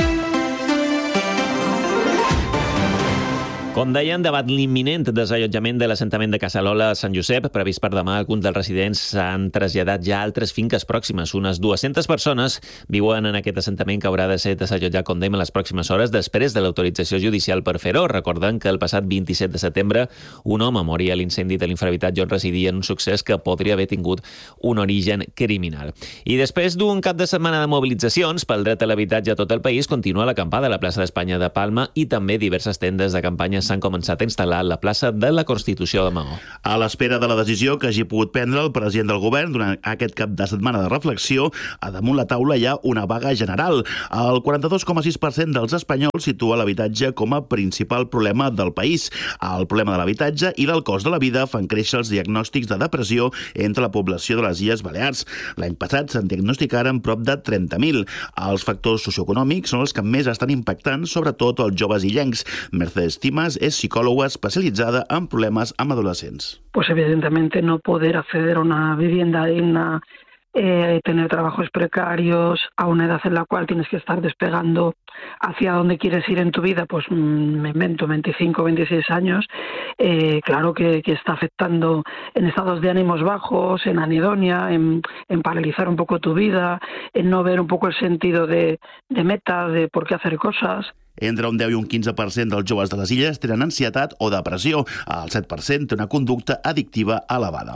Com deien, davant l'imminent desallotjament de l'assentament de Casalola a Sant Josep, previst per demà, alguns dels residents s'han traslladat ja a altres finques pròximes. Unes dues-centes persones viuen en aquest assentament que haurà de ser desallotjat, com dèiem, en les pròximes hores després de l'autorització judicial per fer-ho. Recordem que el passat vint-i-set de setembre un home moria a l'incendi de l'infrahabitatge on residia en un succés que podria haver tingut un origen criminal. I després d'un cap de setmana de mobilitzacions pel dret a l'habitatge a tot el país, continua l'acampada a la plaça d'Espanya de Palma i també diverses tendes de campanya s'han començat a instal·lar a la plaça de la Constitució de Maó. A l'espera de la decisió que hagi pogut prendre el president del govern durant aquest cap de setmana de reflexió, a damunt la taula hi ha una vaga general. El quaranta-dos coma sis per cent dels espanyols situa l'habitatge com a principal problema del país. El problema de l'habitatge i del cost de la vida fan créixer els diagnòstics de depressió entre la població de les Illes Balears. L'any passat se'n diagnosticaren prop de trenta mil. Els factors socioeconòmics són els que més estan impactant, sobretot els joves illencs. Mercedes Timas es psicóloga especializada en problemas amb adolescentes. Pues evidentemente no poder acceder a una vivienda digna, eh, tener trabajos precarios, a una edad en la cual tienes que estar despegando hacia dónde quieres ir en tu vida, pues me invento veinticinco, veintiséis años, eh, claro que, que está afectando en estados de ánimos bajos, en anedonia, en, en paralizar un poco tu vida, en no ver un poco el sentido de, de meta, de por qué hacer cosas. Entre un deu i un quinze per cent dels joves de les illes tenen ansietat o depressió. El set per cent té una conducta addictiva elevada.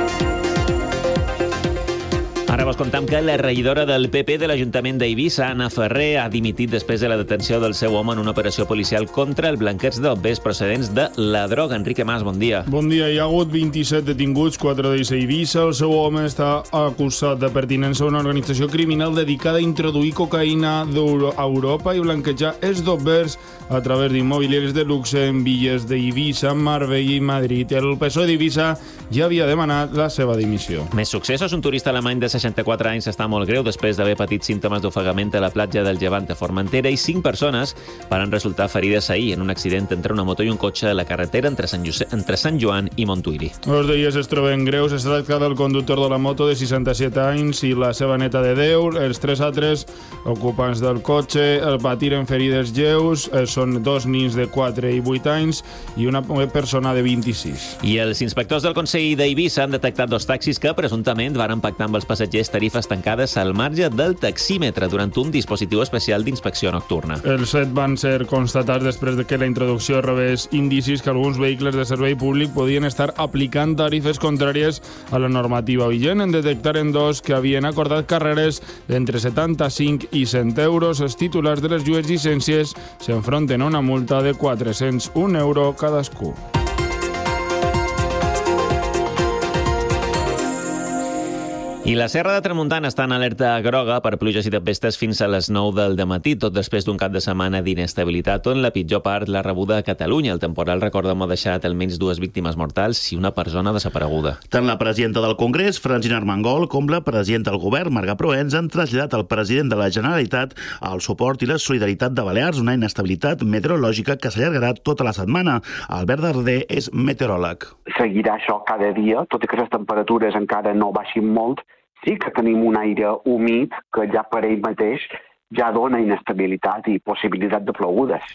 Ara vos contam que la regidora del P P de l'Ajuntament d'Eivissa, Anna Ferrer, ha dimitit després de la detenció del seu home en una operació policial contra el blanqueig d'obès procedents de la droga. Enrique Mas, bon dia. Bon dia. Hi ha hagut vint-i-set detinguts, quatre d'ells a Eivissa. El seu home està acusat de pertinença a una organització criminal dedicada a introduir cocaïna a Europa i blanquejar els d'obers a través d'immobiliaris de luxe en villes d'Eivissa, Marbella i Madrid. El P S O E d'Eivissa ja havia demanat la seva dimissió. Més successos. Un turista alemany de seixanta-quatre anys està molt greu després d'haver patit símptomes d'ofegament a la platja del Llevant de Formentera i cinc persones van resultar ferides ahir en un accident entre una moto i un cotxe a la carretera entre Sant, Josep, entre Sant Joan i Montuïri. Els d'ells es troben greus. Es tracta del conductor de la moto de seixanta-set anys i la seva neta de deu. Els tres altres ocupants del cotxe el patiren ferides lleus. Són dos nins de quatre i vuit anys i una persona de vint-i-sis. I els inspectors del Consell d'Eivissa han detectat dos taxis que presumptament van pactar amb els passatgers tarifes tancades al marge del taxímetre durant un dispositiu especial d'inspecció nocturna. Els set van ser constatats després de que la introducció rebés indicis que alguns vehicles de servei públic podien estar aplicant tarifes contràries a la normativa vigent. En detectaren dos que havien acordat carreres d'entre setanta-cinc i cent euros. Els titulars de les dues llicències s'enfronten a una multa de quatre-cents un euro cadascú. I la Serra de Tramuntana està en alerta groga per pluges i tempestes fins a les nou del dematí, tot després d'un cap de setmana d'inestabilitat on la pitjor part l'ha rebuda a Catalunya. El temporal, recordem, ha deixat almenys dues víctimes mortals i una persona desapareguda. Tant la presidenta del Congrés, Francina Armengol, com la presidenta del govern, Marga Proens, han traslladat al president de la Generalitat el suport i la solidaritat de Balears, una inestabilitat meteorològica que s'allargarà tota la setmana. Albert Darder és meteoròleg. Seguirà això cada dia, tot i que les temperatures encara no baixin molt. Sí que tenim un aire humit que ja per ell mateix ja dona inestabilitat i possibilitat de plogudes.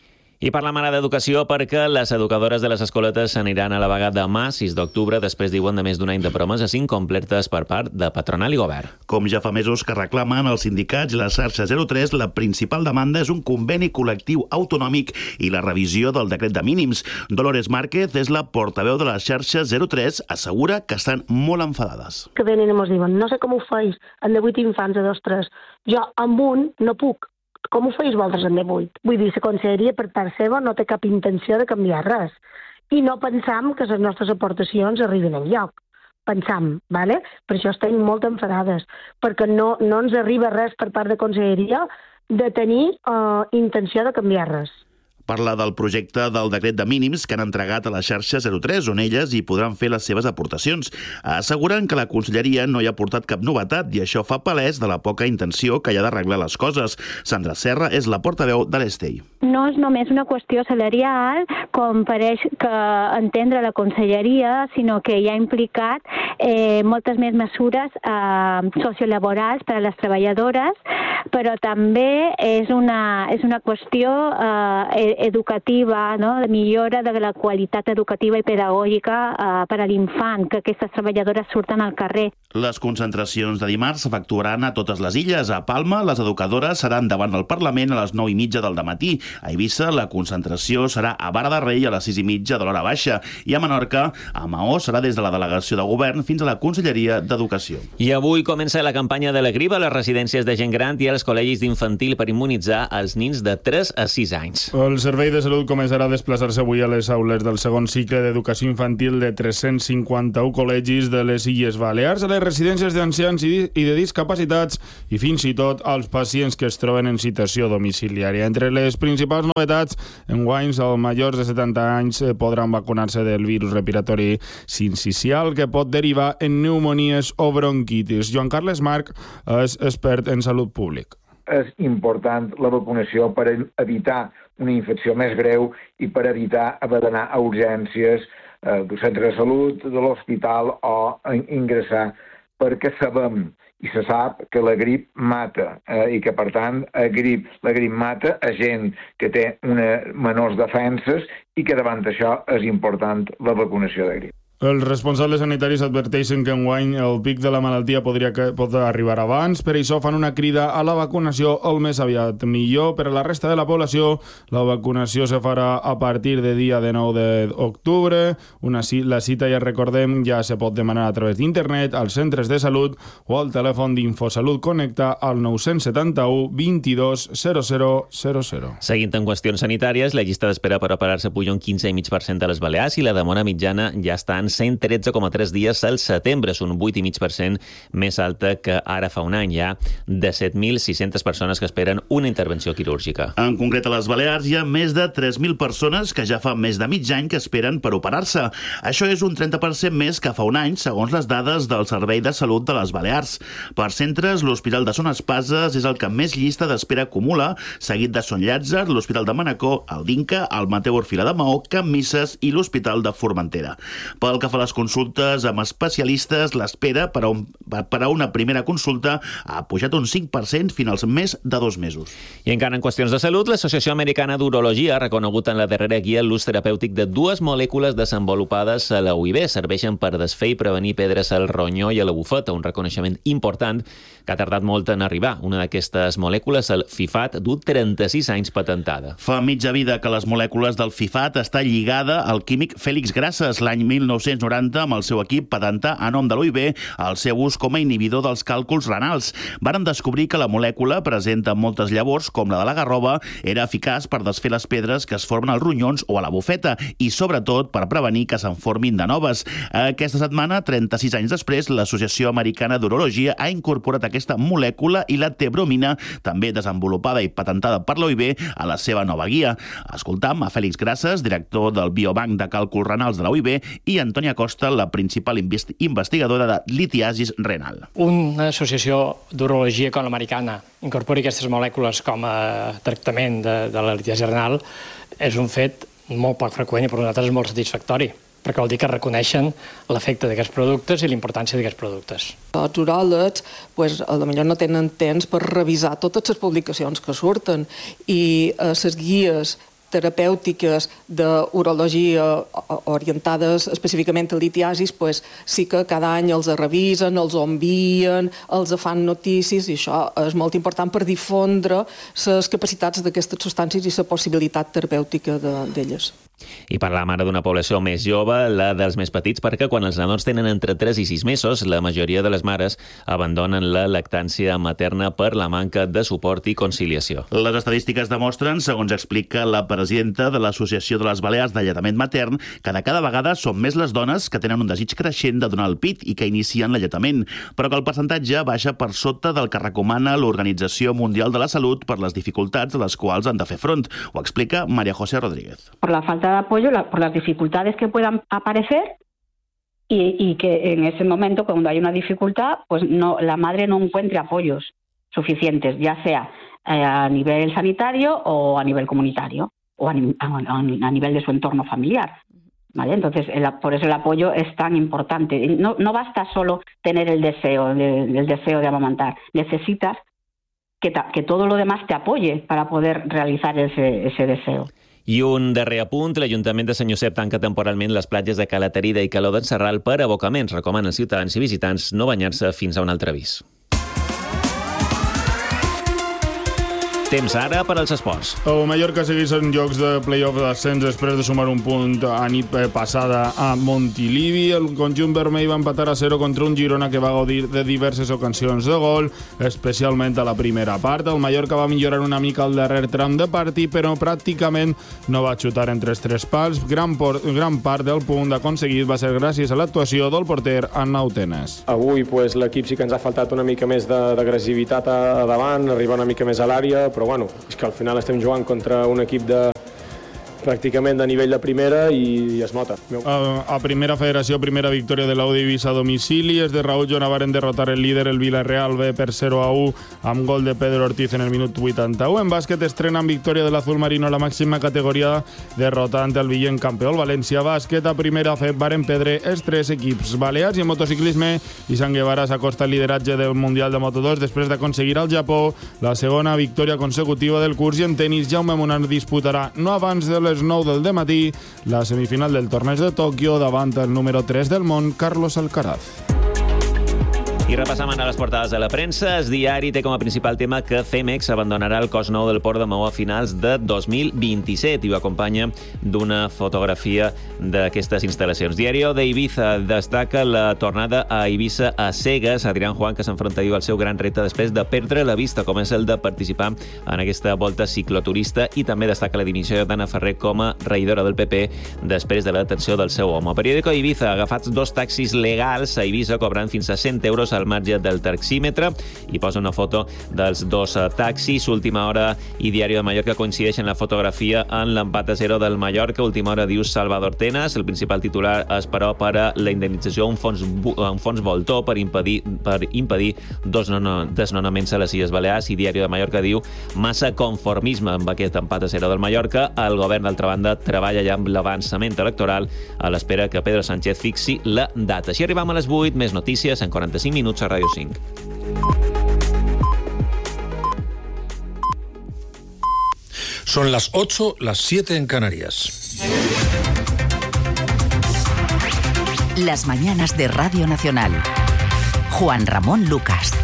I parlem ara d'educació perquè les educadores de les escoletes s'aniran a la vaga demà, sis d'octubre, després diuen de més d'un any de promeses incomplertes per part de patronal i govern. Com ja fa mesos que reclamen els sindicats i la xarxa zero tres, la principal demanda és un conveni col·lectiu autonòmic i la revisió del decret de mínims. Dolores Márquez és la portaveu de la xarxa zero tres, assegura que estan molt enfadades. Que venen i ens diuen, no sé com ho feis, en de vuit infants a dos tres. Jo amb un no puc. Com ho feis vosaltres en de vuit? Vull dir, la conselleria per part seva no té cap intenció de canviar res. I no pensam que les nostres aportacions arribin enlloc. Pensam, ¿vale? Per això estem molt enfadades, perquè no, no ens arriba res per part de conselleria de tenir uh, intenció de canviar res. Parla del projecte del decret de mínims que han entregat a la xarxa zero tres, on elles hi podran fer les seves aportacions. Asseguren que la conselleria no hi ha aportat cap novetat i això fa palès de la poca intenció que hi ha d'arreglar les coses. Sandra Serra és la portaveu de l'Estei. No és només una qüestió salarial, com pareix que entendre la conselleria, sinó que hi ha implicat eh, moltes més mesures eh, sociolaborals per a les treballadores, però també és una, és una qüestió eh, educativa, no? De millora de la qualitat educativa i pedagògica eh, per a l'infant, que aquestes treballadores surten al carrer. Les concentracions de dimarts s'efectuaran a totes les illes. A Palma, les educadores seran davant del Parlament a les nou i mitja del dematí. A Eivissa, la concentració serà a Vara de Rei a les sis i mitja de l'hora baixa. I a Menorca, a Maó, serà des de la delegació de govern fins a la Conselleria d'Educació. I avui comença la campanya de la grip a les residències de gent gran i als col·legis d'infantil per immunitzar els nins de tres a sis anys. El Servei de Salut començarà a desplaçar-se avui a les aules del segon cicle d'educació infantil de tres-cents cinquanta-u col·legis de les Illes Balears, a les residències d'ancians i de discapacitats i fins i tot als pacients que es troben en situació domiciliària. Entre les principals novetats, enguany els majors de setanta anys podran vacunar-se del virus respiratori sincicial que pot derivar en pneumonies o bronquitis. Joan Carles Marc és expert en salut pública. És important la vacunació per evitar una infecció més greu i per evitar haver d'anar a urgències eh, del centre de salut, de l'hospital o ingressar, perquè sabem i se sap que la grip mata eh, i que, per tant, a grip, la grip mata a gent que té una menors defenses i que davant d'això és important la vacunació de grip. Els responsables sanitaris adverteixen que enguany el pic de la malaltia podria que, pot arribar abans, per això fan una crida a la vacunació el més aviat millor. Per a la resta de la població, la vacunació se farà a partir de dia de nou d'octubre. Una, la cita, ja recordem, ja se pot demanar a través d'internet, als centres de salut o al telèfon d'Infosalut Connecta al nou setanta-u vint-i-dos zero zero zero zero. Seguint en qüestions sanitàries, la llista d'espera per operar-se puja un quinze coma cinc per cent a les Balears i la demora mitjana ja està en cent tretze coma tres dies al setembre, és un vuit coma cinc per cent més alta que ara fa un any. Hi ha de set mil sis-centes persones que esperen una intervenció quirúrgica. En concret, a les Balears hi ha més de tres mil persones que ja fa més de mig any que esperen per operar-se. Això és un trenta per cent més que fa un any, segons les dades del Servei de Salut de les Balears. Per centres, l'Hospital de Son Espases és el que més llista d'espera acumula, seguit de Son Llàtzer, l'Hospital de Manacor, el Dinca, el Mateu Orfila de Maó, Can Misses i l'Hospital de Formentera. Pel que fa a les consultes amb especialistes, l'espera per, a un, per a una primera consulta ha pujat un cinc per cent fins als més de dos mesos. I encara en qüestions de salut, l'Associació Americana d'Urologia ha reconegut en la darrera guia l'ús terapèutic de dues molècules desenvolupades a la U I B. Serveixen per desfer i prevenir pedres al ronyó i a la bufeta, un reconeixement important que ha tardat molt en arribar. Una d'aquestes molècules, el FIFAT, du trenta-sis anys patentada. Fa mitja vida que les molècules del FIFAT està lligada al químic Félix Grasses. L'any mil nou-cents noranta, amb el seu equip, patentà a nom de l'U I B el seu ús com a inhibidor dels càlculs renals. Varen descobrir que la molècula, present en moltes llavors, com la de la garrova, era eficaç per desfer les pedres que es formen als ronyons o a la bufeta i, sobretot, per prevenir que se'n formin de noves. Aquesta setmana, trenta-sis anys després, l'Associació Americana d'Urologia ha incorporat aquesta molècula i la tebromina, també desenvolupada i patentada per l'U I B, a la seva nova guia. Escoltam a Félix Grasses, director del Biobanc de Càlculs Renals de la U I B, i Antònia Costa, la principal investigadora de litiasis renal. Una associació d'urologia com l'americana incorpori aquestes molècules com a tractament de, de la litiasi renal és un fet molt poc freqüent i per nosaltres és molt satisfactori, perquè vol dir que reconeixen l'efecte d'aquests productes i la importància d'aquests productes. Els uròlegs pues, potser no tenen temps per revisar totes les publicacions que surten i les guies terapèutiques d'urologia orientades específicament a litiasis, pues, sí que cada any els revisen, els envien, els fan notícies, i això és molt important per difondre les capacitats d'aquestes substàncies i la possibilitat terapèutica d'elles. I parlàvem ara d'una població més jove, la dels més petits, perquè quan els nadons tenen entre tres i sis mesos, la majoria de les mares abandonen la lactància materna per la manca de suport i conciliació. Les estadístiques demostren, segons explica la presidenta de l'Associació de les Balears d'Alletament Matern, que de cada vegada són més les dones que tenen un desig creixent de donar el pit i que inicien l'alletament, però que el percentatge baixa per sota del que recomana l'Organització Mundial de la Salut per les dificultats a les quals han de fer front. Ho explica María José Rodríguez. Per la falta de apoyo, la, por las dificultades que puedan aparecer y, y que en ese momento, cuando hay una dificultad, pues no, la madre no encuentre apoyos suficientes, ya sea eh, a nivel sanitario o a nivel comunitario o a, a, a nivel de su entorno familiar. ¿Vale? Entonces, el, por eso el apoyo es tan importante. No, no basta solo tener el deseo, de, el deseo de amamantar. Necesitas que, ta, que todo lo demás te apoye para poder realizar ese, ese deseo. I un darrer apunt, l'Ajuntament de Sant Josep tanca temporalment les platges de Cala Terida i Caló d'en Sarral per abocaments. Recomana als ciutadans i visitants no banyar-se fins a un altre avís. Temps ara per als esports. El Mallorca segueix en llocs de play-off d'ascens després de sumar un punt a nit passada a Montilivi. El conjunt vermell va empatar a zero contra un Girona que va gaudir de diverses ocasions de gol, especialment a la primera part. El Mallorca va millorar una mica al darrer tram de partit, però pràcticament no va xutar entre els tres pals. Gran, por, gran part del punt aconseguit va ser gràcies a l'actuació del porter Arnau Tenes. Avui pues, l'equip sí que ens ha faltat una mica més d'agressivitat a, a davant, arribar una mica més a l'àrea, però bueno, és que al final estem jugant contra un equip de pràcticament de nivell de primera i es nota. A, a primera federació, primera victòria de l'Audi Ibiza a domicili. Els de Raúl Jona varen derrotar el líder, el Villarreal B, per zero a u, amb gol de Pedro Ortiz en el minut vuitanta-u. En bàsquet estrena amb victòria de l'Azul Marino a la màxima categoria, derrotant el vigent campió. El València Bàsquet a primera fe varen perdre els tres equips balears. I en motociclisme, Izan Guevara s'acosta al lideratge del Mundial de Moto dos després d'aconseguir al Japó la segona victòria consecutiva del curs. I en tenis, Jaume Munar disputarà no abans de les nou del dematí la semifinal del torneig de Tòquio davant el número tres del món, Carlos Alcaraz. I repassam ara les portades de la premsa. El diari té com a principal tema que Cemex abandonarà el cos nou del port de Maó a finals de dos mil vint-i-set i ho acompanya d'una fotografia d'aquestes instal·lacions. Diario de Ibiza destaca la tornada a Ibiza a cegues. Adrián Juan, que s'enfronta al seu gran repte després de perdre la vista, com és el de participar en aquesta volta cicloturista, i també destaca la dimissió d'Anna Ferrer com a regidora del P P després de la detenció del seu home. Periódico Ibiza, agafats dos taxis legals a Ibiza cobrant fins a cent euros al marge del taxímetre, i posa una foto dels dos taxis. Última Hora i Diari de Mallorca coincideixen la fotografia en l'empat a zero del Mallorca. Última Hora diu Salvador Tenas. El principal titular és, però, per a la indemnització un fons, un fons voltor per impedir, per impedir dos desnonaments a les Illes Balears. I Diari de Mallorca diu massa conformisme amb aquest empat a zero del Mallorca. El govern, d'altra banda, treballa ja amb l'avançament electoral a l'espera que Pedro Sánchez fixi la data. Així arribam a les vuit. Més notícies en quaranta-cinc minuts a Radio cinc. Son las ocho, las siete en Canarias. Las mañanas de Radio Nacional. Juan Ramón Lucas.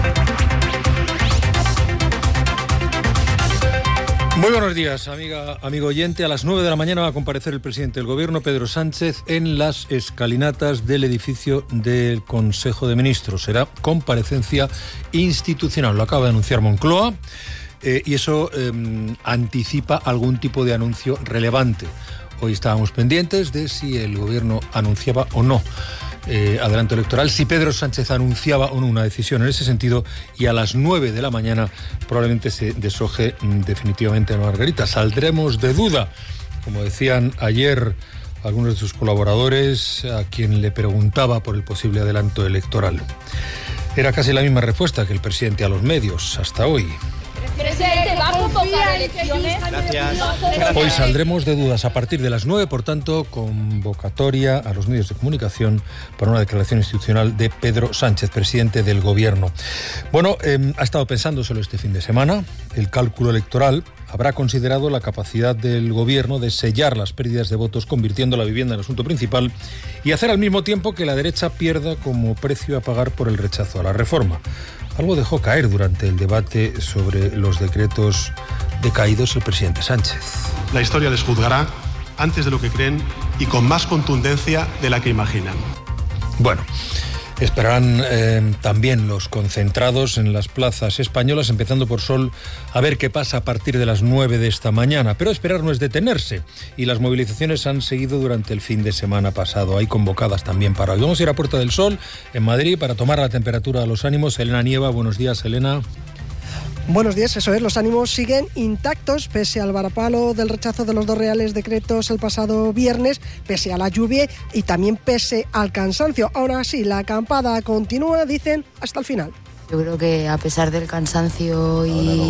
Muy buenos días, amiga, amigo oyente. A las nueve de la mañana va a comparecer el presidente del Gobierno, Pedro Sánchez, en las escalinatas del edificio del Consejo de Ministros. Será comparecencia institucional. Lo acaba de anunciar Moncloa eh, y eso eh, anticipa algún tipo de anuncio relevante. Hoy estábamos pendientes de si el Gobierno anunciaba o no Eh, adelanto electoral, si Pedro Sánchez anunciaba o no una decisión en ese sentido, y a las nueve de la mañana probablemente se deshoje definitivamente la Margarita. Saldremos de duda, como decían ayer algunos de sus colaboradores a quien le preguntaba por el posible adelanto electoral. Era casi la misma respuesta que el presidente a los medios hasta hoy. Presidente, ¿va a convocar elecciones? Gracias. Hoy saldremos de dudas a partir de las nueve, por tanto, convocatoria a los medios de comunicación para una declaración institucional de Pedro Sánchez, presidente del Gobierno. Bueno, eh, ha estado pensándoselo este fin de semana. El cálculo electoral habrá considerado la capacidad del gobierno de sellar las pérdidas de votos, convirtiendo la vivienda en asunto principal y hacer al mismo tiempo que la derecha pierda como precio a pagar por el rechazo a la reforma. Algo dejó caer durante el debate sobre los decretos decaídos el presidente Sánchez. La historia les juzgará antes de lo que creen y con más contundencia de la que imaginan. Bueno, esperarán eh, también los concentrados en las plazas españolas, empezando por Sol, a ver qué pasa a partir de las nueve de esta mañana. Pero esperar no es detenerse, y las movilizaciones han seguido durante el fin de semana pasado. Hay convocadas también para hoy. Vamos a ir a Puerta del Sol, en Madrid, para tomar la temperatura a los ánimos. Elena Nieva, buenos días, Elena. Buenos días, eso es, los ánimos siguen intactos pese al varapalo del rechazo de los dos reales decretos el pasado viernes, pese a la lluvia y también pese al cansancio. Ahora sí, la acampada continúa, dicen, hasta el final. Yo creo que a pesar del cansancio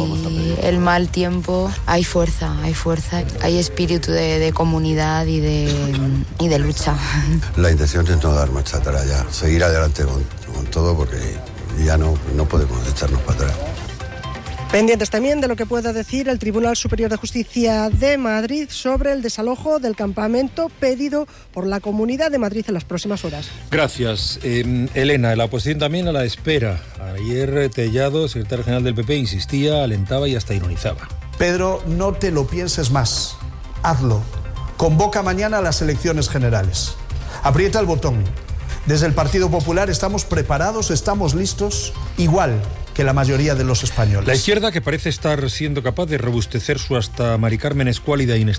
y el mal tiempo, hay fuerza, hay fuerza, hay espíritu de, de comunidad y de, y de lucha. La intención es no dar marcha atrás ya, seguir adelante con, con todo, porque ya no, no podemos echarnos para atrás. Pendientes también de lo que pueda decir el Tribunal Superior de Justicia de Madrid sobre el desalojo del campamento pedido por la Comunidad de Madrid en las próximas horas. Gracias, eh, Elena. La oposición también a la espera. Ayer Tellado, secretario general del P P, insistía, alentaba y hasta ironizaba. Pedro, no te lo pienses más. Hazlo. Convoca mañana a las elecciones generales. Aprieta el botón. Desde el Partido Popular estamos preparados, estamos listos, igual que la mayoría de los españoles. La izquierda, que parece estar siendo capaz de robustecer su hasta Mari Carmen escuálida e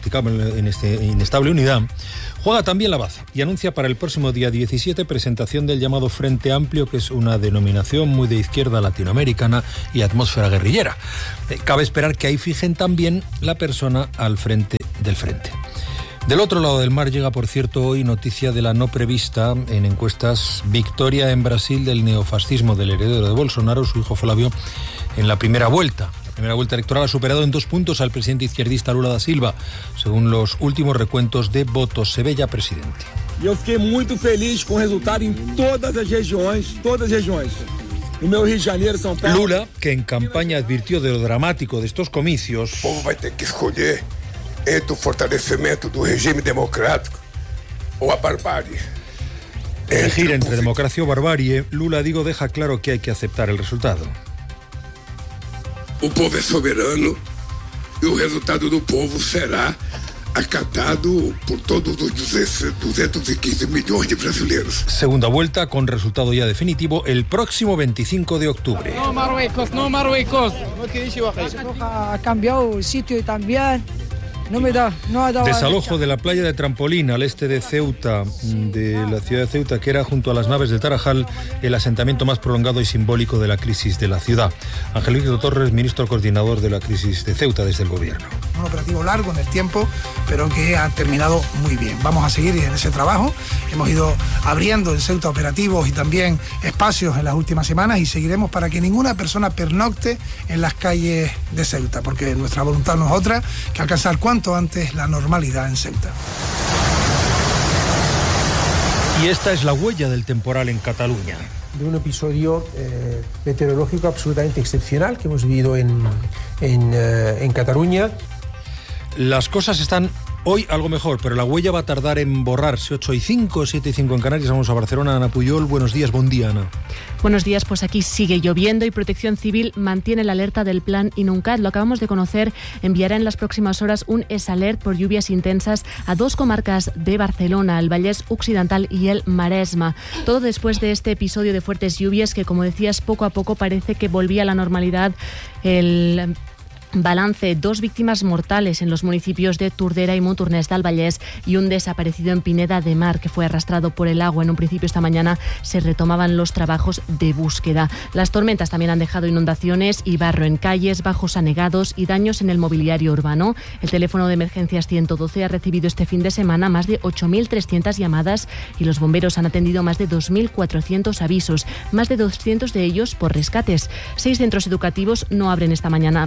inestable unidad, juega también la baza y anuncia para el próximo día diecisiete presentación del llamado Frente Amplio, que es una denominación muy de izquierda latinoamericana y atmósfera guerrillera. Cabe esperar que ahí fijen también la persona al frente del frente. Del otro lado del mar llega, por cierto, hoy noticia de la no prevista en encuestas victoria en Brasil del neofascismo del heredero de Bolsonaro, su hijo Flávio, en la primera vuelta. La primera vuelta electoral ha superado en dos puntos al presidente izquierdista Lula da Silva, según los últimos recuentos de votos. Se ve ya presidente. Eu fiquei muito feliz com o resultado em todas as regiões, todas as regiões. No meu Rio de Janeiro, São Paulo. Lula, que en campaña advirtió de lo dramático de estos comicios. O povo vai ter que escolher entre o fortalecimento do regime democrático o a barbárie. Elegir entre democracia o barbarie, Lula, digo, deja claro que hay que aceptar el resultado. O povo é soberano e o resultado do povo será acatado por todos os doscientos quince millones de brasileños. Segunda vuelta con resultado ya definitivo el próximo veinticinco de octubre. No Marruecos, no Marruecos. Ha cambiado el sitio y también no me da, no ha dado. Desalojo de la playa de Trampolín al este de Ceuta, de la ciudad de Ceuta, que era junto a las naves del Tarajal el asentamiento más prolongado y simbólico de la crisis de la ciudad. Ángel Víctor Torres, ministro coordinador de la crisis de Ceuta desde el gobierno. Un operativo largo en el tiempo, pero que ha terminado muy bien. Vamos a seguir en ese trabajo. Hemos ido abriendo en Ceuta operativos y también espacios en las últimas semanas y seguiremos para que ninguna persona pernocte en las calles de Ceuta, porque nuestra voluntad no es otra que alcanzar cuanto antes la normalidad en Ceuta. Y esta es la huella del temporal en Cataluña. De un episodio eh, meteorológico absolutamente excepcional que hemos vivido en, en, eh, en Cataluña. Las cosas están hoy algo mejor, pero la huella va a tardar en borrarse. ocho y cinco, siete y cinco en Canarias. Vamos a Barcelona. Ana Puyol, buenos días, buen día, Ana. Buenos días, pues aquí sigue lloviendo y Protección Civil mantiene la alerta del plan Inuncat. Lo acabamos de conocer, enviará en las próximas horas un S-Alert por lluvias intensas a dos comarcas de Barcelona, el Vallès Occidental y el Maresma. Todo después de este episodio de fuertes lluvias que, como decías, poco a poco parece que volvía a la normalidad. El balance: dos víctimas mortales en los municipios de Tordera y Montornès del Vallès y un desaparecido en Pineda de Mar que fue arrastrado por el agua. En un principio esta mañana se retomaban los trabajos de búsqueda. Las tormentas también han dejado inundaciones y barro en calles, bajos anegados y daños en el mobiliario urbano. El teléfono de emergencias ciento doce ha recibido este fin de semana más de ocho mil trescientas llamadas y los bomberos han atendido más de dos mil cuatrocientos avisos, más de doscientos de ellos por rescates. Seis centros educativos no abren esta mañana por los efectos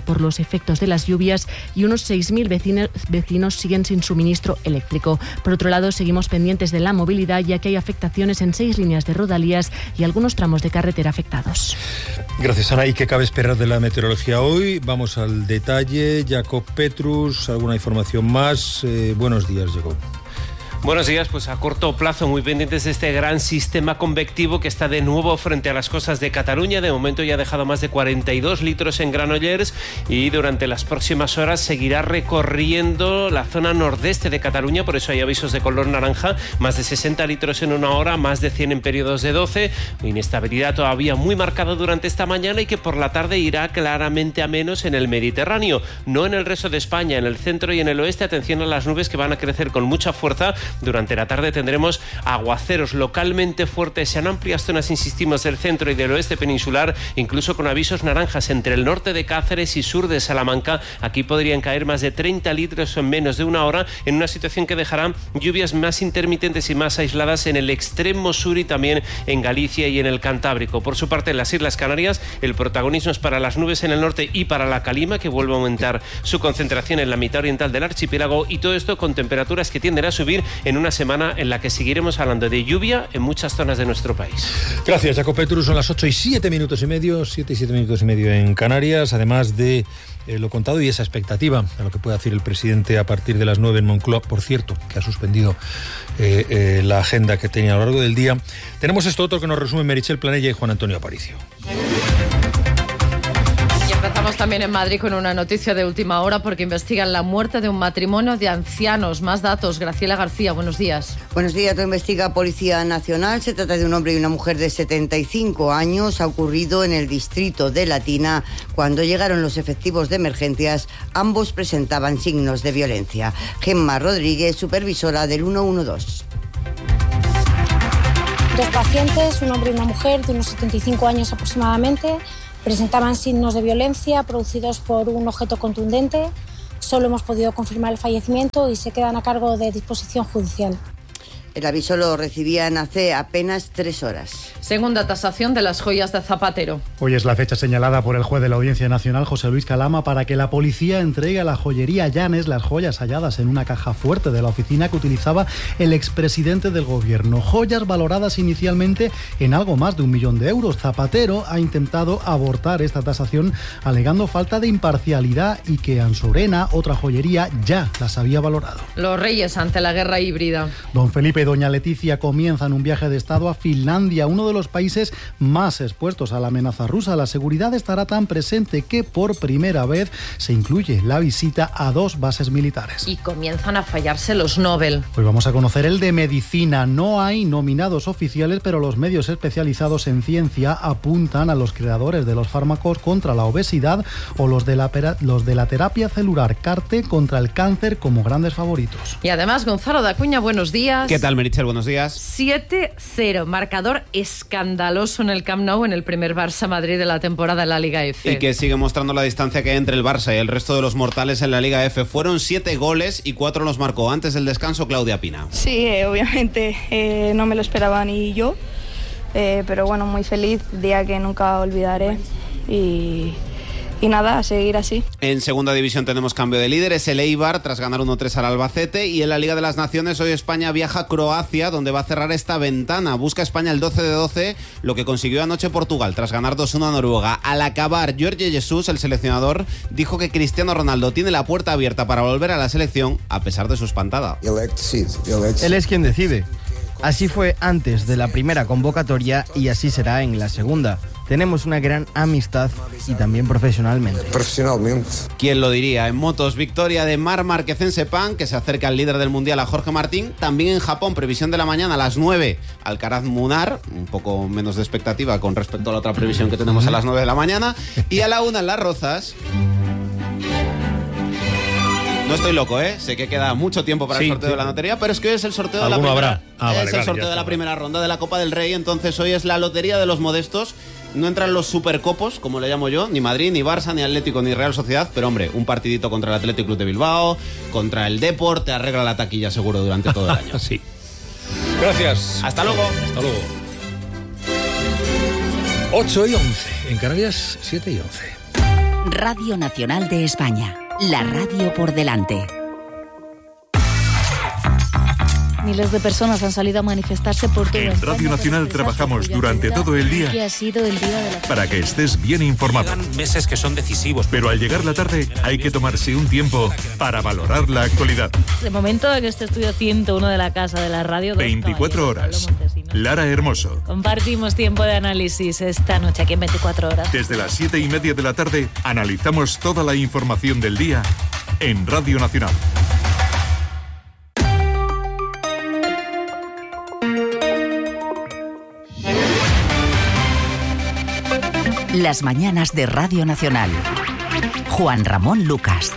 efectos de las lluvias y unos seis mil vecinos, vecinos siguen sin suministro eléctrico. Por otro lado, seguimos pendientes de la movilidad, ya que hay afectaciones en seis líneas de rodalías y algunos tramos de carretera afectados. Gracias, Ana. ¿Y qué cabe esperar de la meteorología hoy? Vamos al detalle. Jacob Petrus, ¿alguna información más? Eh, buenos días, Jacob. Buenos días, pues a corto plazo muy pendientes de este gran sistema convectivo que está de nuevo frente a las costas de Cataluña. De momento ya ha dejado más de cuarenta y dos litros en Granollers y durante las próximas horas seguirá recorriendo la zona nordeste de Cataluña, por eso hay avisos de color naranja, más de sesenta litros en una hora, más de cien en periodos de doce, inestabilidad todavía muy marcada durante esta mañana y que por la tarde irá claramente a menos en el Mediterráneo, no en el resto de España, en el centro y en el oeste. Atención a las nubes que van a crecer con mucha fuerza. Durante la tarde tendremos aguaceros localmente fuertes en amplias zonas, insistimos, del centro y del oeste peninsular, incluso con avisos naranjas entre el norte de Cáceres y sur de Salamanca. Aquí podrían caer más de treinta litros en menos de una hora, en una situación que dejará lluvias más intermitentes y más aisladas en el extremo sur y también en Galicia y en el Cantábrico. Por su parte, en las Islas Canarias, el protagonismo es para las nubes en el norte y para la calima, que vuelve a aumentar su concentración en la mitad oriental del archipiélago, y todo esto con temperaturas que tienden a subir en una semana en la que seguiremos hablando de lluvia en muchas zonas de nuestro país. Gracias, Jacob Petrus. Son las ocho y siete minutos y medio, siete y siete minutos y medio en Canarias, además de eh, lo contado y esa expectativa a lo que puede hacer el presidente a partir de las nueve en Moncloa, por cierto, que ha suspendido eh, eh, la agenda que tenía a lo largo del día. Tenemos esto otro que nos resumen Meritxell Planella y Juan Antonio Aparicio. Empezamos también en Madrid con una noticia de última hora porque investigan la muerte de un matrimonio de ancianos. Más datos. Graciela García, buenos días. Buenos días. Lo investiga Policía Nacional. Se trata de un hombre y una mujer de setenta y cinco años. Ha ocurrido en el distrito de Latina. Cuando llegaron los efectivos de emergencias, ambos presentaban signos de violencia. Gemma Rodríguez, supervisora del ciento doce. Dos pacientes, un hombre y una mujer de unos setenta y cinco años aproximadamente, presentaban signos de violencia producidos por un objeto contundente. Solo hemos podido confirmar el fallecimiento y se quedan a cargo de disposición judicial. El aviso lo recibían hace apenas tres horas. Segunda tasación de las joyas de Zapatero. Hoy es la fecha señalada por el juez de la Audiencia Nacional, José Luis Calama, para que la policía entregue a la joyería Llanes las joyas halladas en una caja fuerte de la oficina que utilizaba el expresidente del gobierno. Joyas valoradas inicialmente en algo más de un millón de euros. Zapatero ha intentado abortar esta tasación alegando falta de imparcialidad y que Ansorena, otra joyería, ya las había valorado. Los Reyes ante la guerra híbrida. Don Felipe y doña Leticia comienzan un viaje de Estado a Finlandia, uno de los países más expuestos a la amenaza rusa. La seguridad estará tan presente que por primera vez se incluye la visita a dos bases militares. Y comienzan a fallarse los Nobel. Hoy vamos a conocer el de medicina. No hay nominados oficiales, pero los medios especializados en ciencia apuntan a los creadores de los fármacos contra la obesidad o los de la, los de la terapia celular CAR-T contra el cáncer como grandes favoritos. Y además, Gonzalo de Acuña, buenos días. ¿Qué tal, Meritxell? Buenos días. siete cero, marcador escandaloso en el Camp Nou en el primer Barça-Madrid de la temporada de la Liga F. Y que sigue mostrando la distancia que hay entre el Barça y el resto de los mortales en la Liga F. Fueron siete goles y cuatro los marcó antes del descanso Claudia Pina. Sí, eh, obviamente eh, no me lo esperaba ni yo, eh, pero bueno, muy feliz, día que nunca olvidaré y... Y nada, a seguir así. En segunda división tenemos cambio de líder, es el Eibar tras ganar uno tres al Albacete, y en la Liga de las Naciones hoy España viaja a Croacia, donde va a cerrar esta ventana. Busca España el doce de doce, lo que consiguió anoche Portugal tras ganar dos uno a Noruega. Al acabar, Jorge Jesús, el seleccionador, dijo que Cristiano Ronaldo tiene la puerta abierta para volver a la selección a pesar de su espantada. Él es quien decide. Así fue antes de la primera convocatoria y así será en la segunda. Tenemos una gran amistad y también profesionalmente. Profesionalmente. ¿Quién lo diría? En motos, victoria de Marc Márquez en Sepang, que se acerca al líder del mundial, a Jorge Martín. También en Japón, previsión de la mañana a las nueve, Alcaraz Munar, un poco menos de expectativa con respecto a la otra previsión que tenemos a las nueve de la mañana. Y a la una en Las Rozas. No estoy loco, ¿eh? Sé que queda mucho tiempo para sí, el sorteo sí. de la lotería, pero es que hoy es el sorteo de la primera, habrá? Ah, es vale, el claro, sorteo de la primera ronda de la Copa del Rey, entonces hoy es la lotería de los modestos. No entran los supercopos, como le llamo yo, ni Madrid, ni Barça, ni Atlético, ni Real Sociedad, pero hombre, un partidito contra el Athletic Club de Bilbao, contra el Depor, te arregla la taquilla seguro durante todo el año. Sí. Gracias. Hasta luego. Hasta luego. ocho y once. En Canarias, siete y once. Radio Nacional de España, la radio por delante. Miles de personas han salido a manifestarse por todo En Radio Nacional trabajamos durante todo el día ha sido el día de la... para que estés bien informado. Llegan meses que son decisivos. Pero al llegar la tarde hay que tomarse un tiempo para valorar la actualidad. De momento en este estudio ciento uno de la Casa de la Radio. veinticuatro horas. Lara Hermoso. Compartimos tiempo de análisis esta noche aquí en veinticuatro horas. Desde las siete y media de la tarde analizamos toda la información del día en Radio Nacional. Las mañanas de Radio Nacional. Juan Ramón Lucas.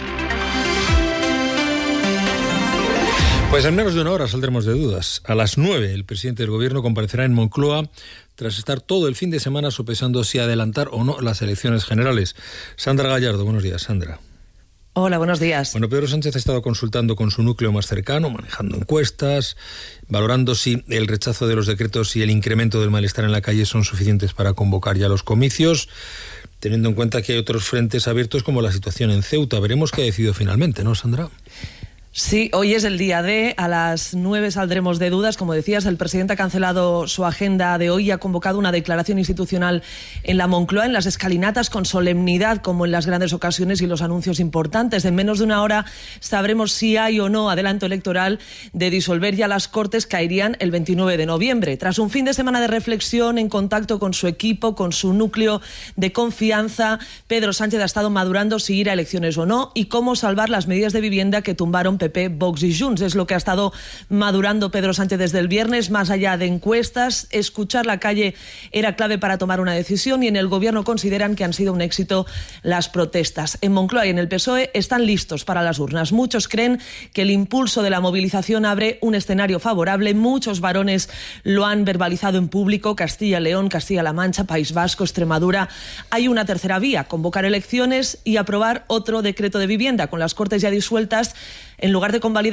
Pues en menos de una hora saldremos de dudas. A las nueve el presidente del Gobierno comparecerá en Moncloa tras estar todo el fin de semana sopesando si adelantar o no las elecciones generales. Sandra Gallardo, buenos días, Sandra. Hola, buenos días. Bueno, Pedro Sánchez ha estado consultando con su núcleo más cercano, manejando encuestas, valorando si el rechazo de los decretos y el incremento del malestar en la calle son suficientes para convocar ya los comicios, teniendo en cuenta que hay otros frentes abiertos como la situación en Ceuta. Veremos qué ha decidido finalmente, ¿no, Sandra? Sí, hoy es el día D, a las nueve saldremos de dudas. Como decías, el presidente ha cancelado su agenda de hoy y ha convocado una declaración institucional en la Moncloa, en las escalinatas, con solemnidad, como en las grandes ocasiones y los anuncios importantes. En menos de una hora sabremos si hay o no adelanto electoral. De disolver ya las Cortes, caerían el veintinueve de noviembre. Tras un fin de semana de reflexión, en contacto con su equipo, con su núcleo de confianza, Pedro Sánchez ha estado madurando si ir a elecciones o no y cómo salvar las medidas de vivienda que tumbaron P P, Vox y Junts. Es lo que ha estado madurando Pedro Sánchez desde el viernes. Más allá de encuestas, escuchar la calle era clave para tomar una decisión y en el Gobierno consideran que han sido un éxito las protestas. En Moncloa y en el P S O E están listos para las urnas. Muchos creen que el impulso de la movilización abre un escenario favorable. Muchos varones lo han verbalizado en público. Castilla, León, Castilla-La Mancha, País Vasco, Extremadura. Hay una tercera vía: convocar elecciones y aprobar otro decreto de vivienda. Con las Cortes ya disueltas, en lugar de convalidar